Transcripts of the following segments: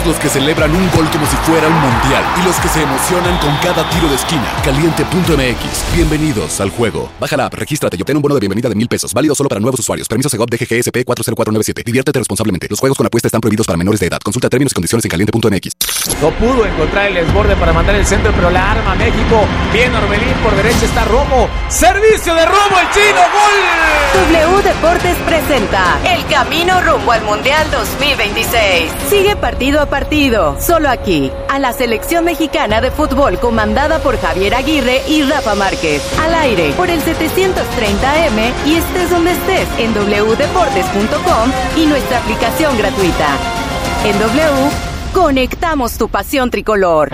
Somos los que celebran un gol como si fuera un mundial y los que se emocionan con cada tiro de esquina. Caliente.mx. Bienvenidos al juego. Baja la app, regístrate y obtén un bono de bienvenida de $1,000. Válido solo para nuevos usuarios. Permiso Segov DGGSP 40497. Diviértete responsablemente. Los juegos con apuesta están prohibidos para menores de edad. Consulta términos y condiciones en caliente.mx. No pudo encontrar el desborde para mandar el centro, pero la arma México. Bien Orbelín, por derecha está Romo. Servicio de Romo, el chino, gol. W Deportes presenta el camino rumbo al Mundial 2026. Sigue partido a partido, solo aquí, a la selección mexicana de fútbol comandada por Javier Aguirre y Rafa Márquez. Al aire por el 730M y estés donde estés en wdeportes.com y nuestra aplicación gratuita. En W, conectamos tu pasión tricolor.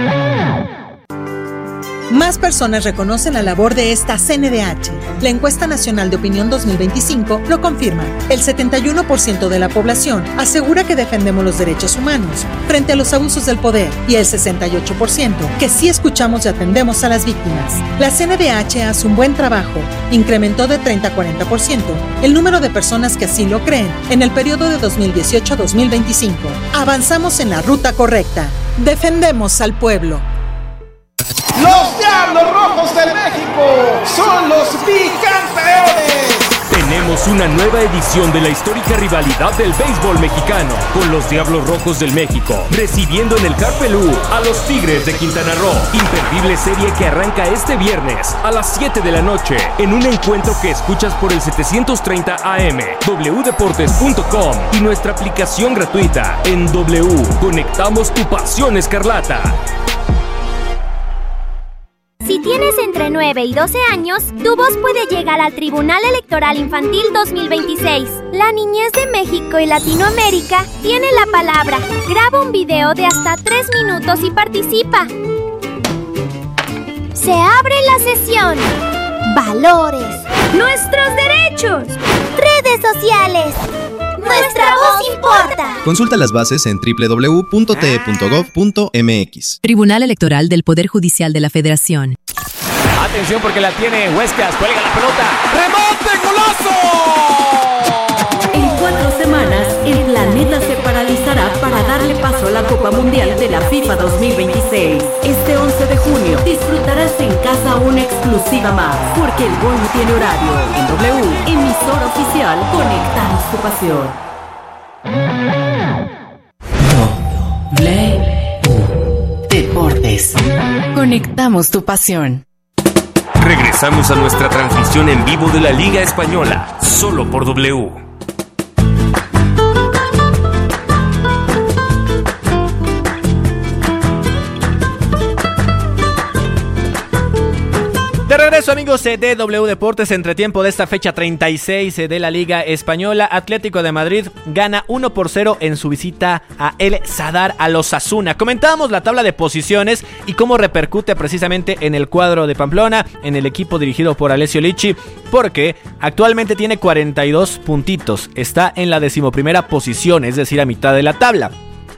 Más personas reconocen la labor de esta CNDH. La encuesta nacional de opinión 2025 lo confirma. El 71% de la población asegura que defendemos los derechos humanos frente a los abusos del poder y el 68% que sí escuchamos y atendemos a las víctimas. La CNDH hace un buen trabajo. Incrementó de 30 a 40% el número de personas que así lo creen en el periodo de 2018 a 2025. Avanzamos en la ruta correcta. Defendemos al pueblo. Los Diablos Rojos de México son los bicampeones. Tenemos una nueva edición de la histórica rivalidad del béisbol mexicano, con los Diablos Rojos del México, recibiendo en el Carpelú a los Tigres de Quintana Roo. Imperdible serie que arranca este viernes a las 7 de la noche, en un encuentro que escuchas por el 730 AM, wdeportes.com y nuestra aplicación gratuita. En W, conectamos tu pasión escarlata. Si tienes entre 9 y 12 años, tu voz puede llegar al Tribunal Electoral Infantil 2026. La niñez de México y Latinoamérica tiene la palabra. Graba un video de hasta 3 minutos y participa. Se abre la sesión. Valores. Nuestros derechos. Redes sociales. ¡Nuestra voz importa! Consulta las bases en www.te.gov.mx. Tribunal Electoral del Poder Judicial de la Federación. Atención porque la tiene Huescas, cuelga la pelota. ¡Remonte, golazo! En 4 semanas, el planeta se paralizará para darle paso a la Copa Mundial de la FIFA 2026. Este 11 de junio disfrutarás en casa una exclusiva más, porque el gol no tiene horario. En W, emisora oficial, conectamos tu pasión. W Deportes. Conectamos tu pasión. Regresamos a nuestra transmisión en vivo de la Liga Española, solo por W. De regreso, amigos de W Deportes, entretiempo de esta fecha 36 de la Liga Española. Atlético de Madrid gana 1-0 en su visita a El Sadar al Osasuna. Comentábamos la tabla de posiciones y cómo repercute precisamente en el cuadro de Pamplona, en el equipo dirigido por Alessio Licci, porque actualmente tiene 42 puntitos. Está en la 11ª posición, es decir, a mitad de la tabla.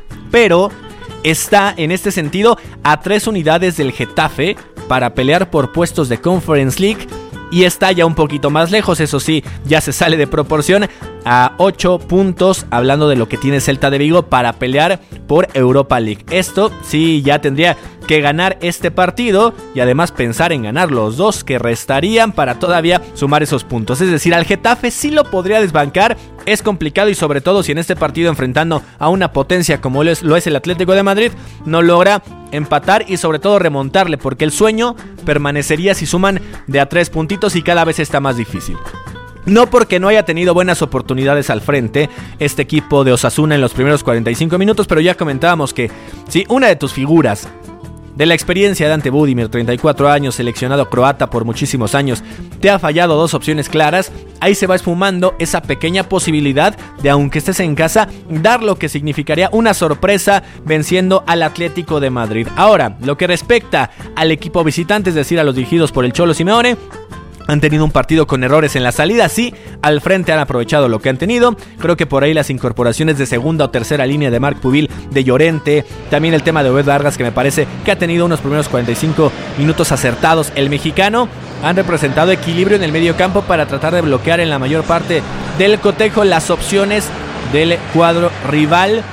Pero está en este sentido a 3 unidades del Getafe para pelear por puestos de Conference League y está ya un poquito más lejos, eso sí, ya se sale de proporción, a 8 puntos, hablando de lo que tiene Celta de Vigo para pelear por Europa League. Esto sí ya tendría que ganar este partido y además pensar en ganar los 2 que restarían para todavía sumar esos puntos. Es decir, al Getafe sí lo podría desbancar. Es complicado y sobre todo si en este partido, enfrentando a una potencia como lo es el Atlético de Madrid, no logra empatar y sobre todo remontarle, porque el sueño permanecería si suman de a 3 puntitos y cada vez está más difícil. No porque no haya tenido buenas oportunidades al frente este equipo de Osasuna en los primeros 45 minutos, pero ya comentábamos que si una de tus figuras de la experiencia de Ante Budimir, 34 años, seleccionado croata por muchísimos años, te ha fallado 2 opciones claras, ahí se va esfumando esa pequeña posibilidad de, aunque estés en casa, dar lo que significaría una sorpresa venciendo al Atlético de Madrid. Ahora, lo que respecta al equipo visitante, es decir, a los dirigidos por el Cholo Simeone, han tenido un partido con errores en la salida, sí, al frente han aprovechado lo que han tenido. Creo que por ahí las incorporaciones de segunda o tercera línea de Marc Pubil, de Llorente, también el tema de Obed Vargas, que me parece que ha tenido unos primeros 45 minutos acertados. El mexicano han representado equilibrio en el medio campo para tratar de bloquear en la mayor parte del cotejo las opciones del cuadro rival.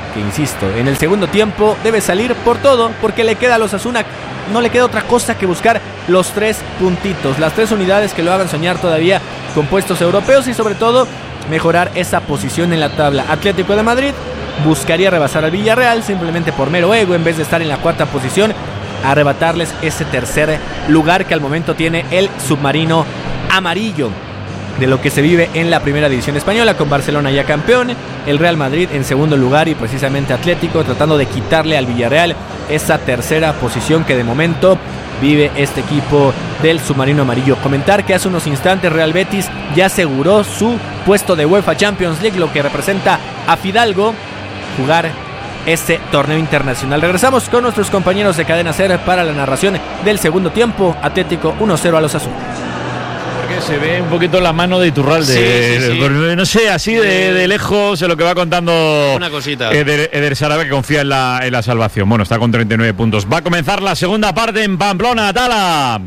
que, insisto, en el segundo tiempo debe salir por todo, porque le queda a los Osasuna, no le queda otra cosa que buscar los 3 puntitos, las 3 unidades que lo hagan soñar todavía con puestos europeos y sobre todo mejorar esa posición en la tabla. Atlético de Madrid buscaría rebasar al Villarreal simplemente por mero ego, en vez de estar en la 4ª posición, arrebatarles ese tercer lugar que al momento tiene el submarino amarillo. De lo que se vive en la primera división española, con Barcelona ya campeón, el Real Madrid en segundo lugar y precisamente Atlético tratando de quitarle al Villarreal esa tercera posición que de momento vive este equipo del submarino amarillo. Comentar que hace unos instantes Real Betis ya aseguró su puesto de UEFA Champions League, lo que representa a Fidalgo jugar este torneo internacional. Regresamos con nuestros compañeros de Cadena SER para la narración del segundo tiempo. Atlético 1-0 a los Osasuna. Se ve un poquito la mano de Iturralde. Sí. No sé, así de lejos, lo que va contando una cosita. Eder Sarabia, que confía en la salvación. Bueno, está con 39 puntos. Va a comenzar la segunda parte en Pamplona, Tala.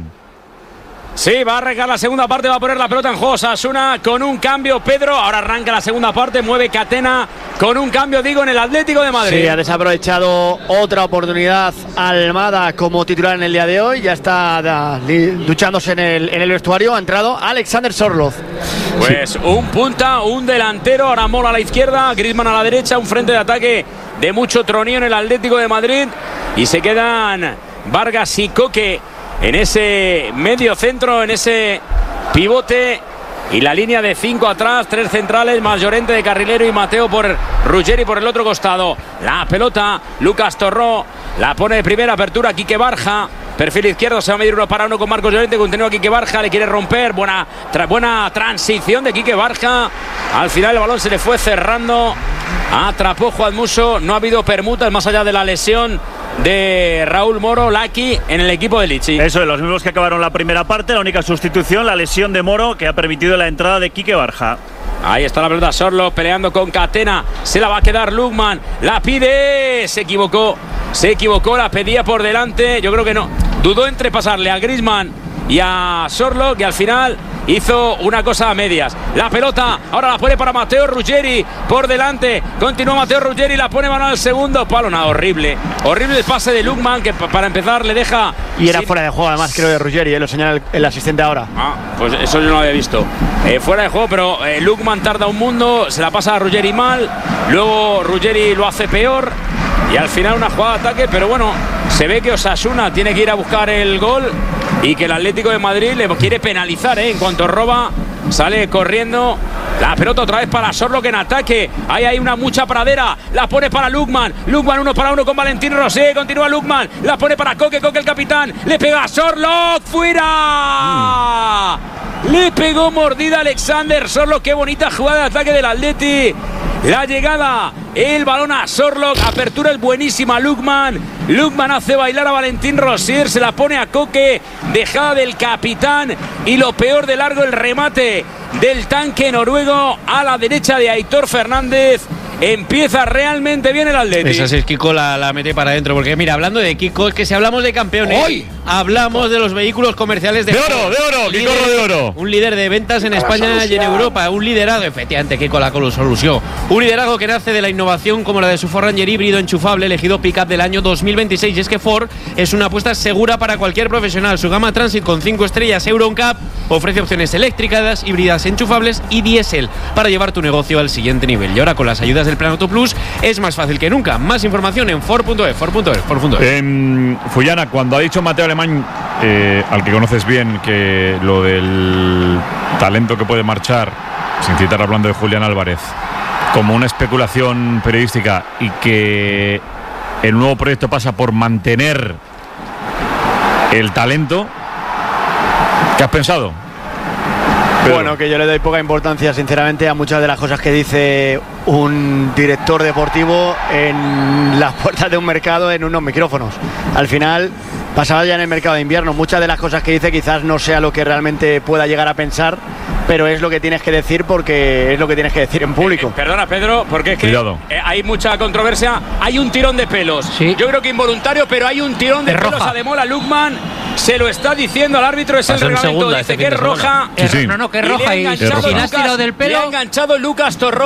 Sí, va a arrancar la segunda parte, va a poner la pelota en juego Osasuna con un cambio, Pedro. Ahora arranca la segunda parte, mueve Catena con un cambio, digo, en el Atlético de Madrid. Sí, ha desaprovechado otra oportunidad Almada como titular en el día de hoy. Ya está duchándose en el vestuario. Ha entrado Alexander Sorloth. Pues un punta, un delantero, ahora Mola a la izquierda, Griezmann a la derecha, un frente de ataque de mucho tronillo en el Atlético de Madrid. Y se quedan Vargas y Coque en ese medio centro, en ese pivote, y la línea de 5 atrás, 3 centrales, más Llorente de carrilero y Mateo por Ruggeri por el otro costado. La pelota, Lucas Torró, la pone de primera apertura Quique Barja, perfil izquierdo, se va a medir 1 para 1 con Marcos Llorente, continúa Quique Barja, le quiere romper, buena transición de Quique Barja, al final el balón se le fue cerrando, atrapó Juan Musso, no ha habido permutas más allá de la lesión de Raúl Moro, Laki, en el equipo de Lichi. Eso de los mismos que acabaron la primera parte, la única sustitución, la lesión de Moro, que ha permitido la entrada de Quique Barja. Ahí está la pelota, Sorlo peleando con Catena, se la va a quedar Lukman, la pide, se equivocó, la pedía por delante, yo creo que no, dudó entre pasarle a Griezmann y a Sorlo, que al final hizo una cosa a medias. La pelota ahora la pone para Mateo Ruggeri por delante, continúa Mateo Ruggeri, la pone mano al segundo palo. Nada, horrible el pase de Lukman, que para empezar le deja, y era fuera de juego además, creo, de Ruggeri, lo señala el asistente ahora. Pues eso yo no lo había visto, fuera de juego, pero Lukman tarda un mundo, se la pasa a Ruggeri mal, luego Ruggeri lo hace peor y al final una jugada de ataque, pero bueno, se ve que Osasuna tiene que ir a buscar el gol y que el Atlético de Madrid le quiere penalizar, en cuanto roba, sale corriendo. La pelota otra vez para Sorloth en ataque. Ahí hay mucha pradera. La pone para Lukman. Lukman 1 para 1 con Valentín Rosé. Continúa Lukman. La pone para Coque. Coque el capitán. Le pega a Sorloth. ¡Fuera! Le pegó mordida Alexander Sorloth. Qué bonita jugada de ataque del Atleti. La llegada, el balón a Sorloth, apertura es buenísima Lukman. Lukman hace bailar a Valentín Rosier, se la pone a Coque, dejada del capitán y lo peor de largo, el remate del tanque noruego a la derecha de Aitor Fernández. Empieza realmente bien el Atleti. Esa sí es Kiko, la mete para adentro. Porque mira, hablando de Kiko, es que si hablamos de campeones, hoy hablamos de los vehículos comerciales de oro, Kiko de oro. Un líder de ventas en España y en Europa. Un liderazgo, efectivamente, Kiko la solución. Un liderazgo que nace de la innovación como la de su Ford Ranger híbrido enchufable, elegido pick-up del año 2026. Y es que Ford es una apuesta segura para cualquier profesional. Su gama Transit con 5 estrellas Euro NCAP ofrece opciones eléctricas, híbridas enchufables y diésel para llevar tu negocio al siguiente nivel. Y ahora con las ayudas del Plan Auto Plus es más fácil que nunca. Más información en Ford.es. Fullana, cuando ha dicho Mateo Alemán, al que conoces bien, que lo del talento que puede marchar, sin citar hablando de Julián Álvarez, como una especulación periodística, y que el nuevo proyecto pasa por mantener el talento, ¿qué has pensado? Pedro. Bueno, que yo le doy poca importancia, sinceramente, a muchas de las cosas que dice un director deportivo en las puertas de un mercado en unos micrófonos. Al final, pasaba ya en el mercado de invierno, muchas de las cosas que dice quizás no sea lo que realmente pueda llegar a pensar, pero es lo que tienes que decir porque es lo que tienes que decir en público. Perdona, Pedro, porque es que hay mucha controversia. Hay un tirón de pelos. ¿Sí? Yo creo que involuntario, pero hay un tirón de pelos a Demola. Lukman se lo está diciendo al árbitro, es el reglamento, dice que es roja. No, que es roja. Le ha enganchado Lucas Torró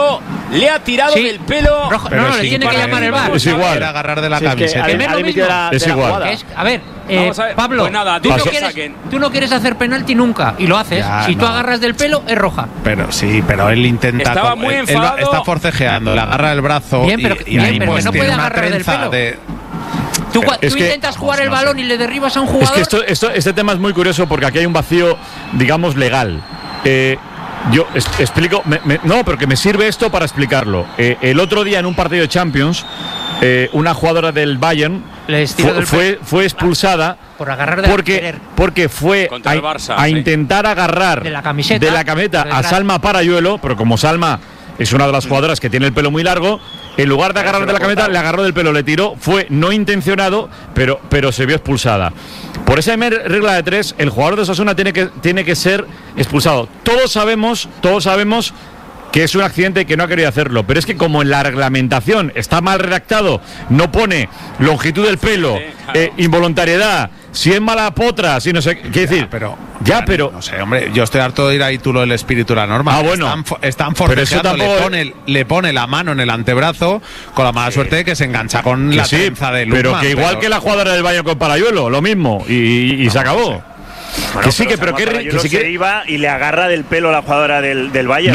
le ha tirado del pelo. Rojo, no, le tiene que llamar el VAR. Es igual. Era agarrar de la camiseta. Es igual. A ver, Pablo, pues nada, tú no quieres hacer penalti nunca y lo haces. Ya, si tú agarras del pelo, es roja. Pero él intenta. Estaba muy enfadado. Él está forcejeando, le agarra el brazo. Bien, pero pues no puede agarrar del pelo. Tú intentas jugar el balón y le derribas a un jugador. Es que este tema es muy curioso porque aquí hay un vacío, digamos, legal. Yo explico, no, pero que me sirve esto para explicarlo. El otro día en un partido de Champions, una jugadora del Bayern fue expulsada por agarrar porque fue a intentar agarrar de la camiseta a Salma Parayuelo, pero como Salma es una de las jugadoras que tiene el pelo muy largo, en lugar de agarrar de la camiseta, le agarró del pelo, le tiró, fue no intencionado, pero se vio expulsada. Por esa regla de 3, el jugador de Osasuna tiene que ser expulsado. Todos sabemos que es un accidente y que no ha querido hacerlo, pero es que como en la reglamentación está mal redactado, no pone longitud del pelo, involuntariedad, si es mala potra, si no sé qué decir. Pero no sé, hombre, yo estoy harto de ir ahí tú lo del espíritu de la norma. Bueno, están forcejeando, le pone la mano en el antebrazo con la mala suerte de que se engancha con la trenza de Lukman. Pero que igual que la jugadora del Bayern con Parayuelo, lo mismo, y se acabó. Bueno, que sí, pero que se iba y le agarra del pelo a la jugadora del Bayern.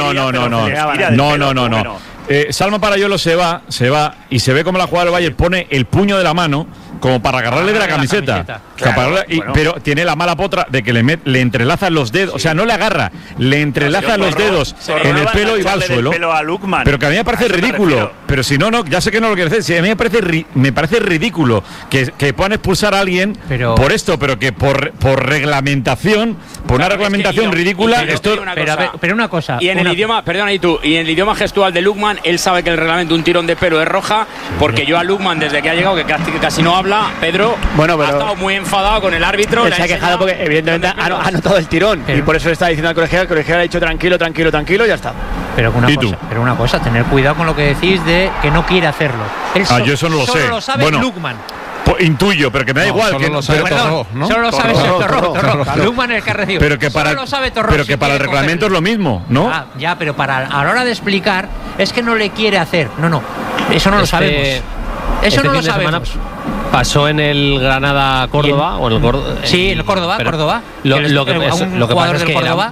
No. Salma Parayuelo se va y se ve como la jugadora del Bayern pone el puño de la mano como para agarrarle de la camiseta. Claro, pero tiene la mala potra de que le entrelaza los dedos, o sea, no le agarra, le entrelaza los dedos en el pelo y va al suelo. Pero que a mí me parece ridículo. Pero si no, ya sé que no lo quiere decir. Si a mí me parece ridículo que puedan expulsar a alguien por esto, pero que por reglamentación, por una reglamentación ridícula. Pero una cosa. Y en el idioma, perdona, y en el idioma gestual de Lukman, él sabe que el reglamento un tirón de pelo es roja, porque yo a Lukman, desde que ha llegado, que casi no habla, Pedro, ha estado muy enfadado con el árbitro. Se ha quejado porque evidentemente ha notado el tirón y por eso le está diciendo al colegial. El colegial ha dicho tranquilo, ya está. Pero una cosa, tener cuidado con lo que decís de que no quiere hacerlo. Yo eso no lo sé. Lo sabe Lukman. Intuyo, pero que me da igual. Solo lo sabe Torró, ¿no? Solo lo sabe Torró. Lukman es el que recibe. Pero que para el reglamento es lo mismo, ¿no? Ya, pero a la hora de explicar es que no le quiere hacer. No, eso no lo sabemos. Eso no lo sabemos. Pasó en el Granada-Córdoba o en el Córdoba. Sí, en el Córdoba. Lo que pasa es que Córdoba.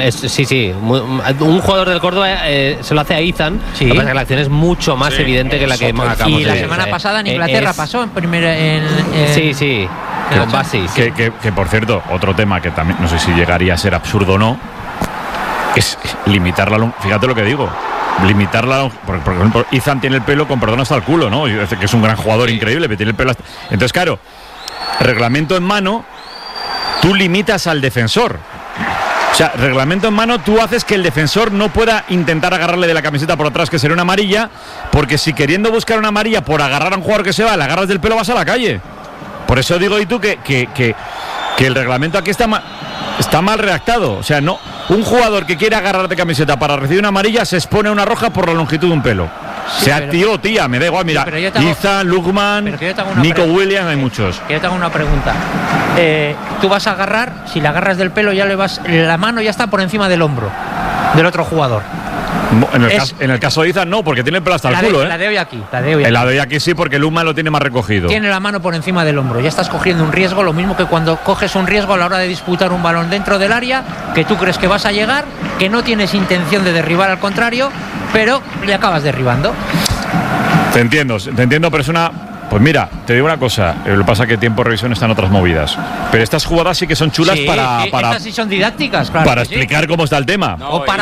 Un jugador del Córdoba se lo hace a Izan. Sí. Lo que pasa es que la acción es mucho más evidente que la que acabamos de ver. Y la semana pasada en Inglaterra pasó en primera. Sí. Con Basis. Que por cierto, otro tema que también no sé si llegaría a ser absurdo o no, es limitar la. Fíjate lo que digo. Limitarla, por ejemplo, Izan tiene el pelo con perdón hasta el culo, ¿no? Que es un gran jugador increíble, pero tiene el pelo hasta. Entonces, claro, reglamento en mano, tú limitas al defensor. O sea, reglamento en mano, tú haces que el defensor no pueda intentar agarrarle de la camiseta por atrás, que sería una amarilla, porque si queriendo buscar una amarilla por agarrar a un jugador que se va, le agarras del pelo, vas a la calle. Por eso digo, y tú, que el reglamento aquí está mal redactado. O sea, no. Un jugador que quiere agarrar de camiseta para recibir una amarilla se expone a una roja por la longitud de un pelo. Tío o tía, me da igual. Mira, Izan, Lukman, Nico Williams, hay muchos. Yo te hago una pregunta. Tú vas a agarrar, si le agarras del pelo, la mano ya está por encima del hombro del otro jugador. En el caso de Izan no, porque tiene el pelo hasta el culo. La de hoy aquí. La de hoy aquí sí, porque Lukman lo tiene más recogido. Tiene la mano por encima del hombro. Ya estás cogiendo un riesgo, lo mismo que cuando coges un riesgo a la hora de disputar un balón dentro del área, que tú crees que vas a llegar, que no tienes intención de derribar al contrario, pero le acabas derribando. Te entiendo, pero es una. Pues mira, te digo una cosa, lo que pasa es que tiempo de revisión están otras movidas. Pero estas jugadas sí que son chulas para estas sí son didácticas, claro. Para explicar cómo está el tema.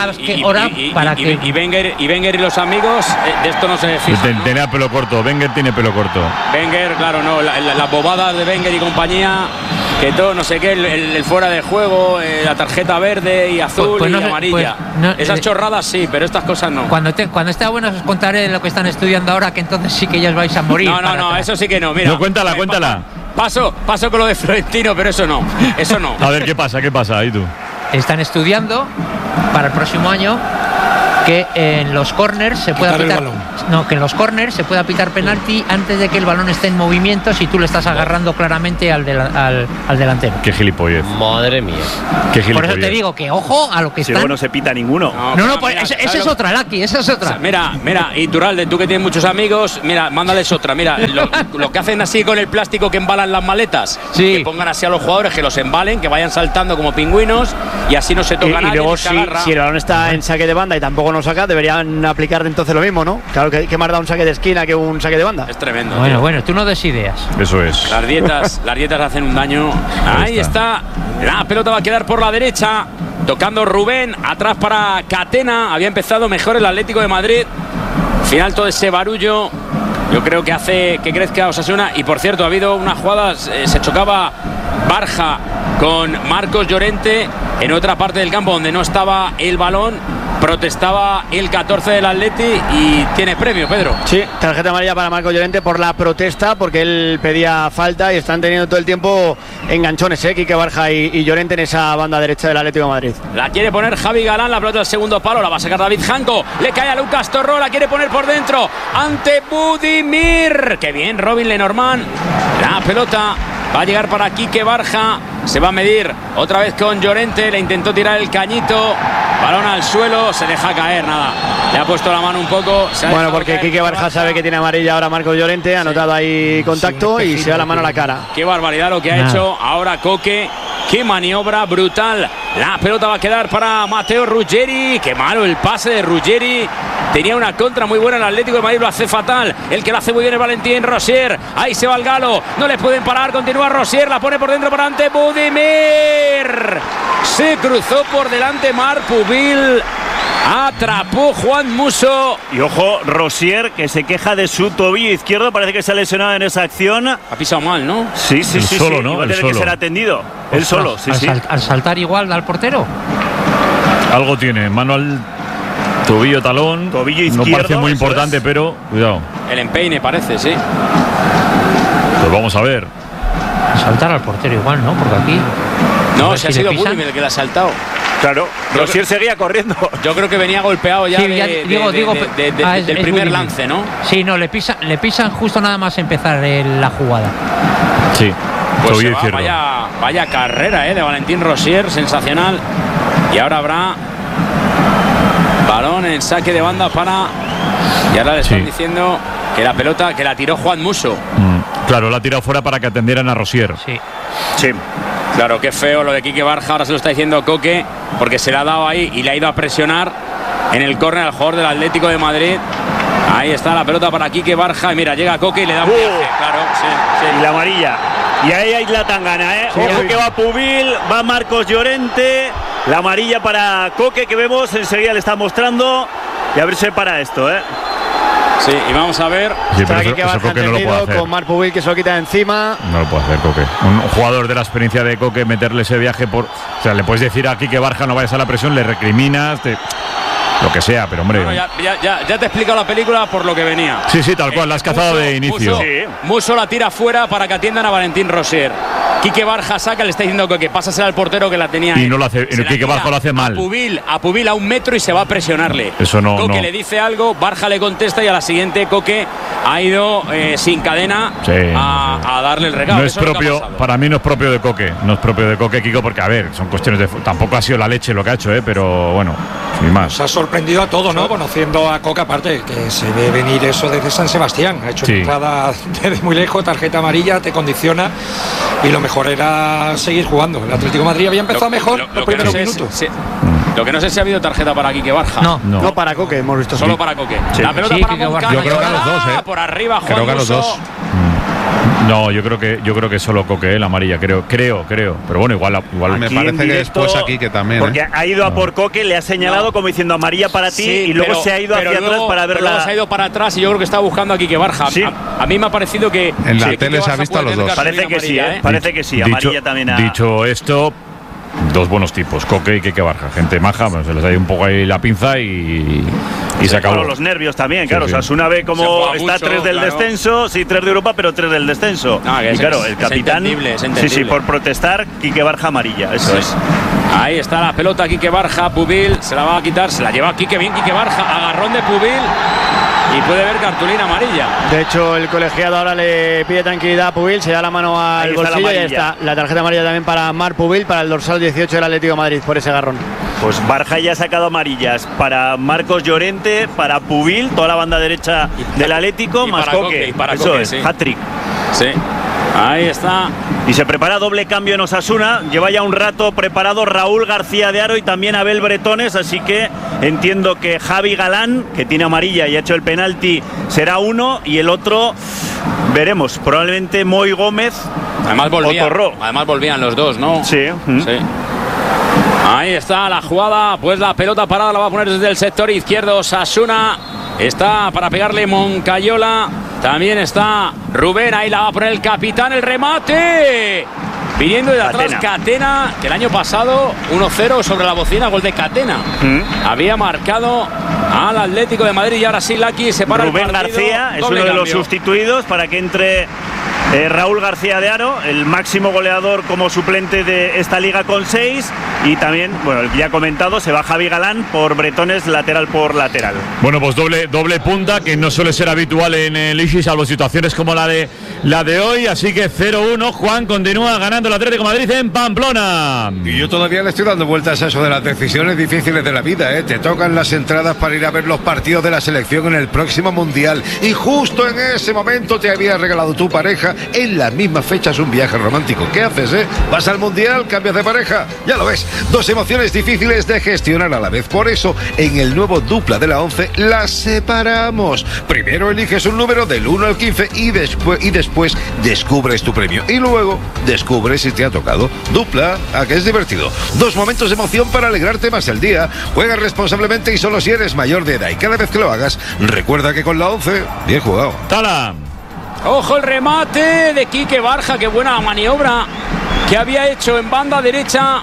Y Wenger y los amigos, de esto no se fijan. Tenía pelo corto, Wenger tiene pelo corto. Wenger, claro, no, las bobadas de Wenger y compañía, que todo, no sé qué, el fuera de juego, la tarjeta verde y azul y amarilla. Esas chorradas sí, pero estas cosas no. Cuando esté bueno os contaré lo que están estudiando ahora, que entonces sí que ya os vais a morir. No, eso sí que no, mira. No, cuéntala. Paso con lo de Florentino, pero eso no. A ver, ¿qué pasa? Ahí tú. Están estudiando para el próximo año que en los corners se pueda pitar que en los corners se pueda pitar penalti antes de que el balón esté en movimiento si tú le estás agarrando claramente al delantero. Qué gilipollez. Madre mía. Qué gilipollez. Por eso te digo que ojo a lo que Si están. luego no se pita ninguno. No, pues esa es otra, Lucky, esa es otra. Mira, Iturralde, tú que tienes muchos amigos, mira, mándales otra. Mira, lo que hacen así con el plástico que embalan las maletas, que pongan así a los jugadores, que los embalen, que vayan saltando como pingüinos y así no se toca nadie. Y luego si el balón está en saque de banda y tampoco nos saca, deberían aplicar entonces lo mismo, ¿no? Claro que más da un saque de esquina que un saque de banda. Es tremendo. Bueno, tú no des ideas. Eso es. Las dietas hacen un daño. Ahí está. La pelota va a quedar por la derecha. Tocando Rubén. Atrás para Catena. Había empezado mejor el Atlético de Madrid. Final todo ese barullo. Yo creo que hace que crezca Osasuna. Y por cierto, ha habido unas jugadas. Se chocaba Barja con Marcos Llorente en otra parte del campo donde no estaba el balón. Protestaba el 14 del Atleti y tiene premio, Pedro. Sí, tarjeta amarilla para Marcos Llorente por la protesta, porque él pedía falta y están teniendo todo el tiempo enganchones, Quique Barja y Llorente en esa banda derecha del Atlético de Madrid. La quiere poner Javi Galán, la pelota del segundo palo, la va a sacar David Janko, le cae a Lucas Torró, la quiere poner por dentro ante Budimir. Qué bien, Robin Lenormand. La pelota va a llegar para Quique Barja, se va a medir otra vez con Llorente, le intentó tirar el cañito, balón al suelo, se deja caer, nada, le ha puesto la mano un poco. Bueno, porque Quique Barja sabe que tiene amarilla ahora Marcos Llorente, ha notado ahí contacto y se da la mano a la cara. Qué barbaridad lo que ha hecho ahora Coque. Qué maniobra brutal. La pelota va a quedar para Matteo Ruggeri. Qué malo el pase de Ruggeri. Tenía una contra muy buena el Atlético de Madrid, lo hace fatal. El que lo hace muy bien es Valentín Rosier. Ahí se va el Galo. No le pueden parar. Continúa Rosier. La pone por dentro para ante Budimir. Se cruzó por delante Marc Pubil. Atrapó Juan Musso. Y ojo, Rosier, que se queja de su tobillo izquierdo. Parece que se ha lesionado en esa acción. Ha pisado mal, ¿no? Sí. Solo, ¿no? Va a tener que ser atendido. Él solo, sí. Al saltar igual al portero. Algo tiene. Mano al tobillo, talón. Tobillo izquierdo. No parece muy importante, pero cuidado. El empeine parece, sí. Pues vamos a ver. Saltar al portero igual, ¿no? Porque aquí... No, se ha sido Budimir el que le ha saltado. Claro, Rosier seguía corriendo. Yo creo que venía golpeado ya, del primer lance, ¿no? Sí, no, le pisan justo nada más empezar la jugada. Sí, pues vaya carrera de Valentín Rosier, sensacional. Y ahora habrá balón en saque de banda para... Y ahora le están diciendo que la pelota, que la tiró Juan Musso. Claro, la ha tirado fuera para que atendieran a Rosier. Sí. Claro, qué feo lo de Quique Barja, ahora se lo está diciendo Coque, porque se le ha dado ahí y le ha ido a presionar en el córner al jugador del Atlético de Madrid. Ahí está la pelota para Quique Barja, y mira, llega Coque y le da un viaje, claro, sí. Y la amarilla. Y ahí hay la tangana, Ojo que va Pubil, va Marcos Llorente, la amarilla para Coque que vemos, enseguida le está mostrando, y a ver si se para esto, Sí, y vamos a ver. Sí, pero eso Coque no lo puede hacer. Con Marc Pubil, que se lo quita de encima. No lo puede hacer Coque. Un jugador de la experiencia de Coque, meterle ese viaje por... O sea, le puedes decir aquí que Barja no vayas a la presión, le recriminas, lo que sea, pero hombre... Ya te he explicado la película por lo que venía. Sí, tal cual, la has cazado de inicio. Musso la tira fuera para que atiendan a Valentín Rosier. Quique Barja saca, le está diciendo que pásasela al portero que la tenía. Y no lo hace, Quique Barja lo hace mal. A Pubil a 1 metro y se va a presionarle. Eso no. Coque le dice algo, Barja le contesta y a la siguiente Coque ha ido sin cadena a darle el regalo. No es propio, para mí no es propio de Coque. No es propio de Coque, Kiko, porque a ver, son cuestiones de... Tampoco ha sido la leche lo que ha hecho, pero bueno, sin más. Se ha sorprendido a todos, ¿no? Conociendo a Coque, aparte, que se ve venir eso desde San Sebastián. Ha hecho una entrada desde muy lejos, tarjeta amarilla, te condiciona. Y lo mejor era seguir jugando. El Atlético de Madrid había empezado mejor los primeros minutos. Lo que no sé si ha habido tarjeta para Quique Barja. No para Coque, hemos visto. Solo para Coque. La pelota para Moncada. Yo creo que a los dos, Por arriba, Juan Creo que a los Musso. dos. No, yo creo que solo Coque, la amarilla, creo. Pero bueno, igual me parece que después aquí que también. Porque ha ido a por Coque, le ha señalado como diciendo amarilla para ti, y luego se ha ido hacia atrás para verla. Luego se ha ido para atrás y yo creo que está buscando a Quique Barja. A mí me ha parecido que en la tele se ha visto a los dos. Parece que sí, parece que sí. Amarilla también ha... Dicho esto, dos buenos tipos, Coque y Quique Barja, gente maja, se les ha ido un poco ahí la pinza y se acabó. Claro, los nervios también, claro. O sea, Osasuna ve como está 3 del descenso, 3 de Europa, pero 3 del descenso. Y claro, el capitán. Es entendible. Sí, por protestar, Quique Barja amarilla, eso es. Ahí está la pelota, Quique Barja, Pubil, se la va a quitar, se la lleva Quique, bien Quique Barja, agarrón de Pubil. y puede ver cartulina amarilla. De hecho, el colegiado ahora le pide tranquilidad a Pubil, se da la mano al bolsillo y ya está. La tarjeta amarilla también para Marc Pubil, para el dorsal 18 del Atlético de Madrid, por ese agarrón. Pues Barja ya ha sacado amarillas para Marcos Llorente, para Pubil, toda la banda derecha del Atlético, más Coque. Eso es, hat-trick. Sí. Ahí está. Y se prepara doble cambio en Osasuna. Lleva ya un rato preparado Raúl García de Haro y también Abel Bretones. Así que entiendo que Javi Galán, que tiene amarilla y ha hecho el penalti, será uno. Y el otro, veremos. Probablemente Moy Gómez. Además volvían los dos, ¿no? Sí. Sí. Ahí está la jugada. Pues la pelota parada la va a poner desde el sector izquierdo Osasuna. Está para pegarle Moncayola. También está Rubén, ahí la va a poner el capitán, el remate. Viniendo de atrás Catena, que el año pasado 1-0 sobre la bocina, gol de Catena. Había marcado al Atlético de Madrid y ahora sí Laki se para Rubén el partido. García es uno de los sustituidos para que entre Raúl García de Haro, el máximo goleador como suplente de esta liga con 6. Y también, bueno, el que ya ha comentado, se va Javi Galán por Bretones, lateral por lateral. Bueno, pues doble punta, que no suele ser habitual en el Ixi, salvo situaciones como la de hoy. Así que 0-1, Juan, continúa ganando el Atlético de Madrid en Pamplona. Y yo todavía le estoy dando vueltas a eso de las decisiones difíciles de la vida, ¿eh? Te tocan las entradas para ir a ver los partidos de la selección en el próximo Mundial. Y justo en ese momento te había regalado tu pareja en las mismas fechas un viaje romántico. ¿Qué haces, ¿Vas al Mundial? ¿Cambias de pareja? Ya lo ves. Dos emociones difíciles de gestionar a la vez. Por eso, en el nuevo Dupla de la 11, las separamos. Primero eliges un número del 1 al 15 y después descubres tu premio. Y luego descubres si te ha tocado. Dupla, ¿a que es divertido? Dos momentos de emoción para alegrarte más el día. Juega responsablemente y solo si eres mayor de edad. Y cada vez que lo hagas, recuerda que con la 11, bien jugado. ¡Tala! Ojo el remate de Quique Barja, qué buena maniobra que había hecho en banda derecha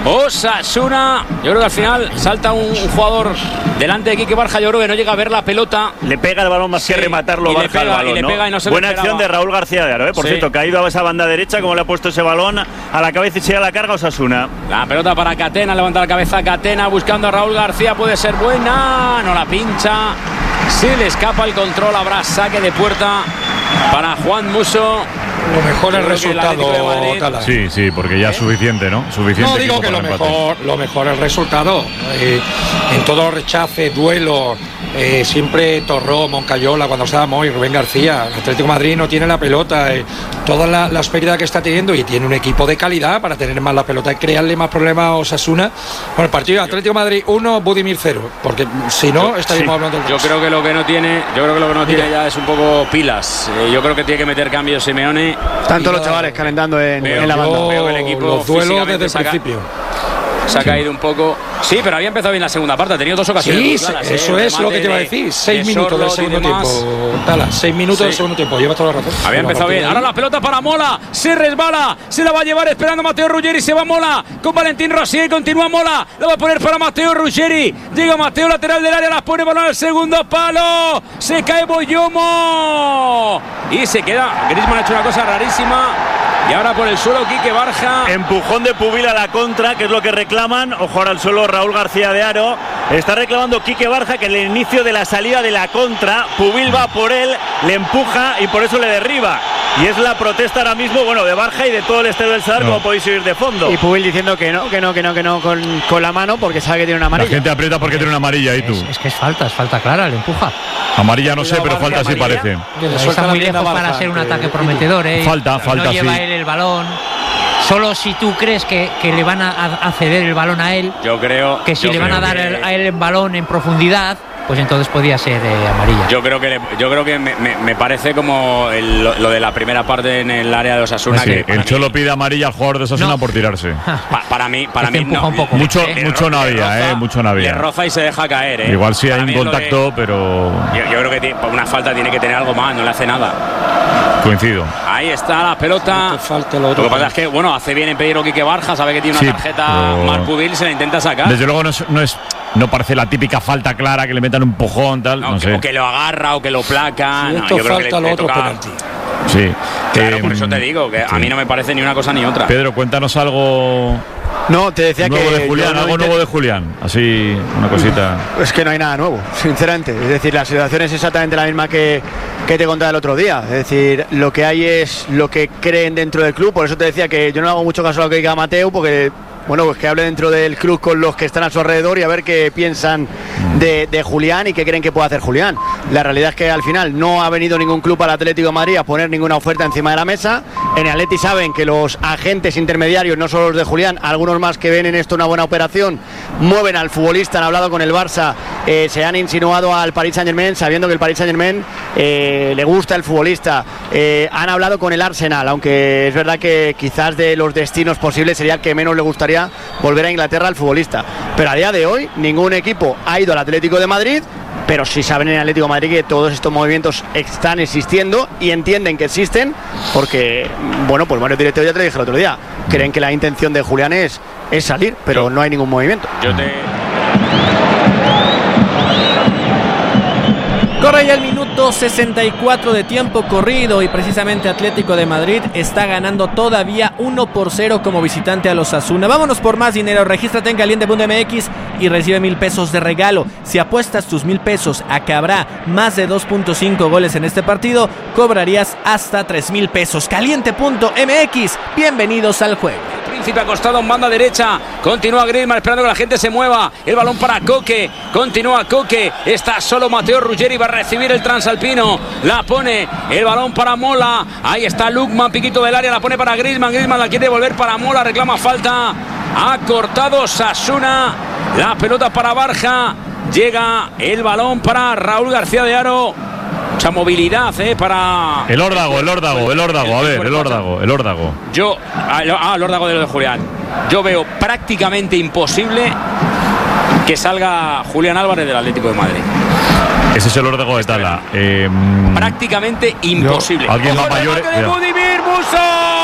Osasuna. Yo creo que al final salta un jugador delante de Quique Barja. Yo creo que no llega a ver la pelota. Le pega el balón más que rematarlo. Y Barja le pega y no se buena le acción de Raúl García de Haro, por cierto, que ha ido a esa banda derecha, como le ha puesto ese balón a la cabeza y se da la carga Osasuna. La pelota para Catena, levanta la cabeza Catena buscando a Raúl García, puede ser buena, no la pincha. Si le escapa el control, habrá saque de puerta para Juan Musso. Lo mejor el resultado, Tala. Sí, porque ya es suficiente, ¿no? Suficiente. No, digo que lo mejor el resultado. En todo rechace, duelo, siempre Torró, Moncayola, cuando estaba Moy, Rubén García. El Atlético de Madrid no tiene la pelota. Todas las pérdidas que está teniendo, y tiene un equipo de calidad para tener más la pelota y crearle más problemas a Osasuna. Bueno, el partido de Atlético de Madrid 1, Budimir 0, porque si no estaríamos hablando del Yo creo que lo que no tiene ya es un poco pilas. Yo creo que tiene que meter cambios Simeone. Tanto los chavales calentando en la banda. Veo el equipo los duelos desde el principio. Se ha caído un poco. Sí, pero había empezado bien la segunda parte. Ha tenido dos ocasiones. Sí, claras, eso es lo que te iba a decir. 6 minutos del segundo tiempo. Tala, 6 minutos del segundo tiempo. Lleva toda la razón. Había empezado bien. Ahora la pelota para Mola. Se resbala. Se la va a llevar esperando Matteo Ruggeri. Se va Mola con Valentín Rosier. Continúa Mola. La va a poner para Matteo Ruggeri. Llega Matteo, lateral del área. La pone balón al segundo palo. Se cae Boyomo. Y se queda. Griezmann ha hecho una cosa rarísima. Y ahora por el suelo Quique Barja. Empujón de Pubil a la contra, que es lo que reclaman. Ojo ahora al suelo Raúl García de Haro. Está reclamando Quique Barja que en el inicio de la salida de la contra, Pubil va por él, le empuja y por eso le derriba. Y es la protesta ahora mismo, bueno, de Barja y de todo el estadio del Sadar, como podéis oír de fondo. Y Pubil diciendo que no con la mano, porque sabe que tiene una amarilla. La gente aprieta porque tiene una amarilla, ¿y tú? Es que es falta clara, le empuja. Amarilla no sé, pero falta sí parece. Está muy lejos para ser un ataque prometedor, Falta, no lleva sí. él el balón. Solo si tú crees que le van a ceder el balón a él. Yo creo que si le van a dar a él el balón en profundidad, pues entonces podía ser amarilla. Yo creo que me parece como lo de la primera parte en el área de Osasuna. Sí, que el Cholo pide amarilla al jugador de Osasuna por tirarse. Para mí no. Un poco. Mucho no había, mucho no había. Le roza y se deja caer, Igual sí hay un contacto, pero yo creo que una falta tiene que tener algo más, no le hace nada. Coincido. Ahí está la pelota. Lo que pasa es que, bueno, hace bien en pedirlo Quique Barja, sabe que tiene una tarjeta Marc Pubil y se la intenta sacar. Desde luego no parece la típica falta clara que le metan un empujón, tal. No sé. O que lo agarra o que lo placa. Si esto yo creo falta, que lo otro toca. penalti. Sí. Claro, por eso te digo que a mí no me parece ni una cosa ni otra. Pedro, cuéntanos algo No, te decía nuevo que... de Julián, algo nuevo de Julián. Así, una cosita... Es que no hay nada nuevo, sinceramente. Es decir, la situación es exactamente la misma que te contaba el otro día. Es decir, lo que hay es lo que creen dentro del club. Por eso te decía que yo no hago mucho caso a lo que diga Mateu, porque... Bueno, pues que hable dentro del club con los que están a su alrededor y a ver qué piensan de Julián y qué creen que puede hacer Julián. La realidad es que al final no ha venido ningún club al Atlético de Madrid a poner ninguna oferta encima de la mesa. En el Atleti saben que los agentes intermediarios, no solo los de Julián, algunos más que ven en esto una buena operación, mueven al futbolista, han hablado con el Barça, se han insinuado al Paris Saint-Germain, sabiendo que el Paris Saint-Germain le gusta el futbolista. Han hablado con el Arsenal, aunque es verdad que quizás de los destinos posibles sería el que menos le gustaría volver a Inglaterra al futbolista, pero a día de hoy ningún equipo ha ido al Atlético de Madrid, pero sí saben en el Atlético de Madrid que todos estos movimientos están existiendo y entienden que existen, porque bueno, pues varios directivos, ya te lo dije el otro día, creen que la intención de Julián es salir, pero no hay ningún movimiento. Corre ya el minuto 64 de tiempo corrido y precisamente Atlético de Madrid está ganando todavía 1-0 como visitante a los Osasuna. Vámonos por más dinero, regístrate en caliente.mx y recibe 1,000 pesos de regalo. Si apuestas tus 1,000 pesos a que habrá más de 2.5 goles en este partido, cobrarías hasta 3,000 pesos. Caliente.mx, bienvenidos al juego. Príncipe acostado en banda derecha, continúa Griezmann esperando que la gente se mueva, el balón para Coque, continúa Coque, está solo Matteo Ruggeri, va a recibir el transalpino, la pone, el balón para Mola, ahí está Lukman, piquito del área, la pone para Griezmann, Griezmann la quiere devolver para Mola, reclama falta, ha cortado Osasuna, la pelota para Barja, llega el balón para Raúl García de Haro. Mucha movilidad para... El órdago, a ver, el órdago. El órdago de lo de Julián. Yo veo prácticamente imposible que salga Julián Álvarez del Atlético de Madrid. Ese es el órdago de Tala. Prácticamente imposible. Alguien más mayor. de Budimir Musso.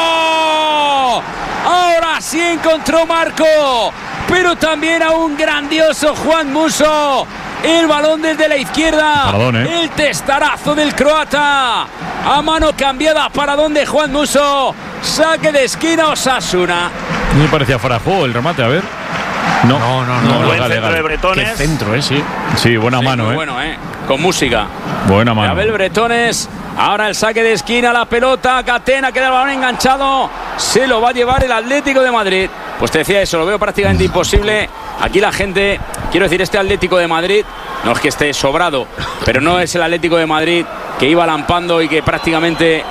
Ahora sí encontró Marco, pero también a un grandioso Juan Musso. El balón desde la izquierda. Paradón, el testarazo del croata. A mano cambiada, paradón de Juan Musso. Saque de esquina Osasuna. No me parecía fuera de juego el remate, a ver. No. Buen centro de Bretones. Qué centro, sí. Sí, buena mano, muy bueno, con música. Buena mano. Abel Bretones. Ahora el saque de esquina, la pelota, Catena, queda el balón enganchado. Se lo va a llevar el Atlético de Madrid. Pues te decía eso, lo veo prácticamente imposible. Aquí la gente, quiero decir, este Atlético de Madrid, no es que esté sobrado, pero no es el Atlético de Madrid que iba lampando y que prácticamente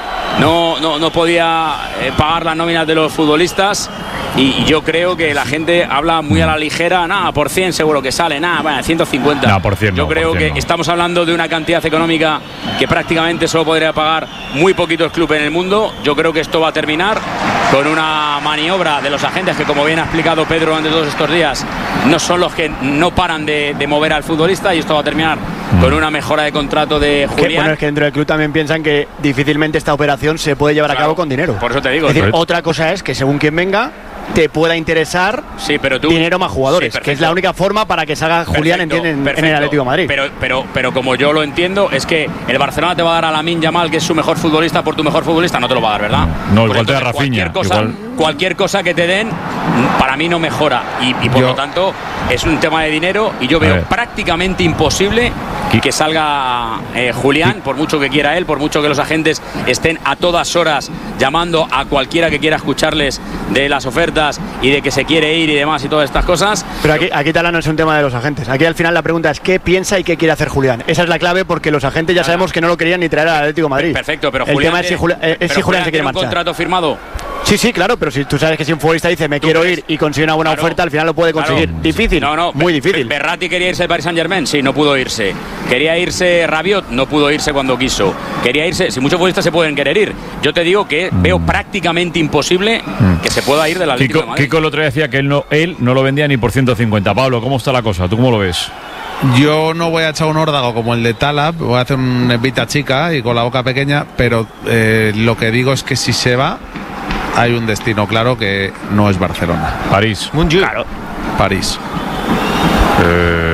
no podía pagar las nóminas de los futbolistas. Y yo creo que la gente habla muy a la ligera. Nada, por 100 seguro que sale. Nada, bueno, 150. No, por 100 yo creo que estamos hablando de una cantidad económica que prácticamente solo podría pagar muy poquitos clubes en el mundo. Yo creo que esto va a terminar con una maniobra de los agentes que, como bien ha explicado Pedro durante todos estos días, no son los que no paran de mover al futbolista, y esto va a terminar con una mejora de contrato de Julián. Bueno, es que dentro del club también piensan que difícilmente esta operación se puede llevar a cabo con dinero. Por eso te digo. Es decir, otra cosa es que según quien venga te pueda interesar dinero más jugadores, que es la única forma para que salga Julián en el Atlético de Madrid. Pero como yo lo entiendo, es que el Barcelona te va a dar a Lamine Yamal, que es su mejor futbolista, por tu mejor futbolista, no te lo va a dar, ¿verdad? No, igual te da Rafinha. Cualquier cosa que te den, para mí no mejora, y por lo tanto es un tema de dinero, y yo veo prácticamente imposible que salga Julián, por mucho que quiera él, por mucho que los agentes estén a todas horas llamando a cualquiera que quiera escucharles de las ofertas y de que se quiere ir y demás y todas estas cosas. Pero aquí Tala no es un tema de los agentes. Aquí al final la pregunta es qué piensa y qué quiere hacer Julián. Esa es la clave, porque los agentes ya sabemos que no lo querían ni traer al Atlético de Madrid. Perfecto, pero el tema es si Julián se quiere marchar. ¿Un contrato firmado? Sí, claro, pero si tú sabes que si un futbolista dice me quiero ir y consigue una buena oferta, al final lo puede conseguir. Difícil, muy difícil. Berratti quería irse al Paris Saint-Germain, sí, no pudo irse. Quería irse Rabiot, no pudo irse cuando quiso. Quería irse, si muchos futbolistas se pueden querer ir. Yo te digo que veo prácticamente imposible que se pueda ir del Atlético de Madrid. Kiko el otro día decía que él no lo vendía ni por 150. Pablo, ¿cómo está la cosa? ¿Tú cómo lo ves? Yo no voy a echar un órdago como el de Talab, voy a hacer una evita chica y con la boca pequeña, pero lo que digo es que si se va, hay un destino claro que no es Barcelona. París. Claro. París.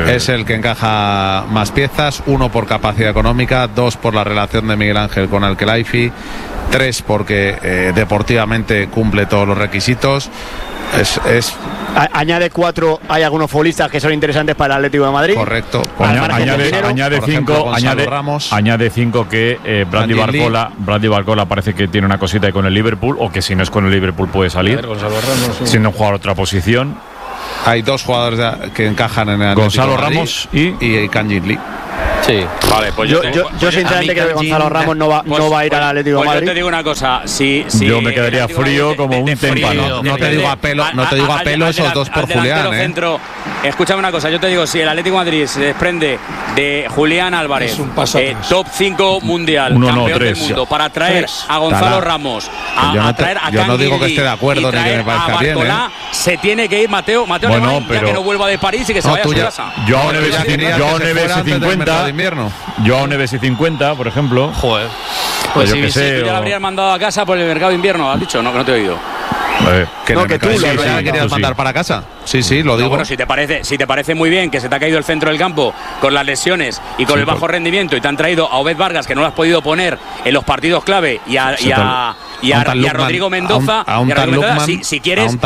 Es el que encaja más piezas, 1 por capacidad económica, 2 por la relación de Miguel Ángel con Al-Khelaifi, 3 porque deportivamente cumple todos los requisitos. Añade 4, hay algunos futbolistas que son interesantes para el Atlético de Madrid. Correcto. Añade 5, añade 5 que Bradley Barcola parece que tiene una cosita ahí con el Liverpool, o que si no es con el Liverpool puede salir, siendo un jugador otra posición. Hay 2 jugadores que encajan en el Atlético Gonzalo Ramos y Kang-in Lee. Sí. Vale, pues yo sinceramente creo que Gonzalo Ramos no va a ir al Atlético de Madrid. Yo te digo una cosa, yo me quedaría frío como un témpano. No te digo a pelo esos 2 por Julián, Escúchame una cosa, yo te digo, si el Atlético de Madrid se desprende de Julián Álvarez, top 5 mundial, campeón del mundo, para traer a Gonzalo Ramos, a traer a Kang-in Lee, yo no digo que esté de acuerdo ni que me parezca bien, se tiene que ir Mateo Alemany, ya que no vuelva de París y que se vaya a su casa. Yo a un Neves y 50, por ejemplo. Joder. Pues yo tú ya lo habrías mandado a casa por el mercado de invierno, has dicho, no, que no te he oído. Que tú lo querías mandar para casa. Sí, lo digo. Bueno, si te parece muy bien que se te ha caído el centro del campo con las lesiones y con el bajo rendimiento, y te han traído a Obed Vargas, que no lo has podido poner en los partidos clave, y a Rodrigo Mendoza, si quieres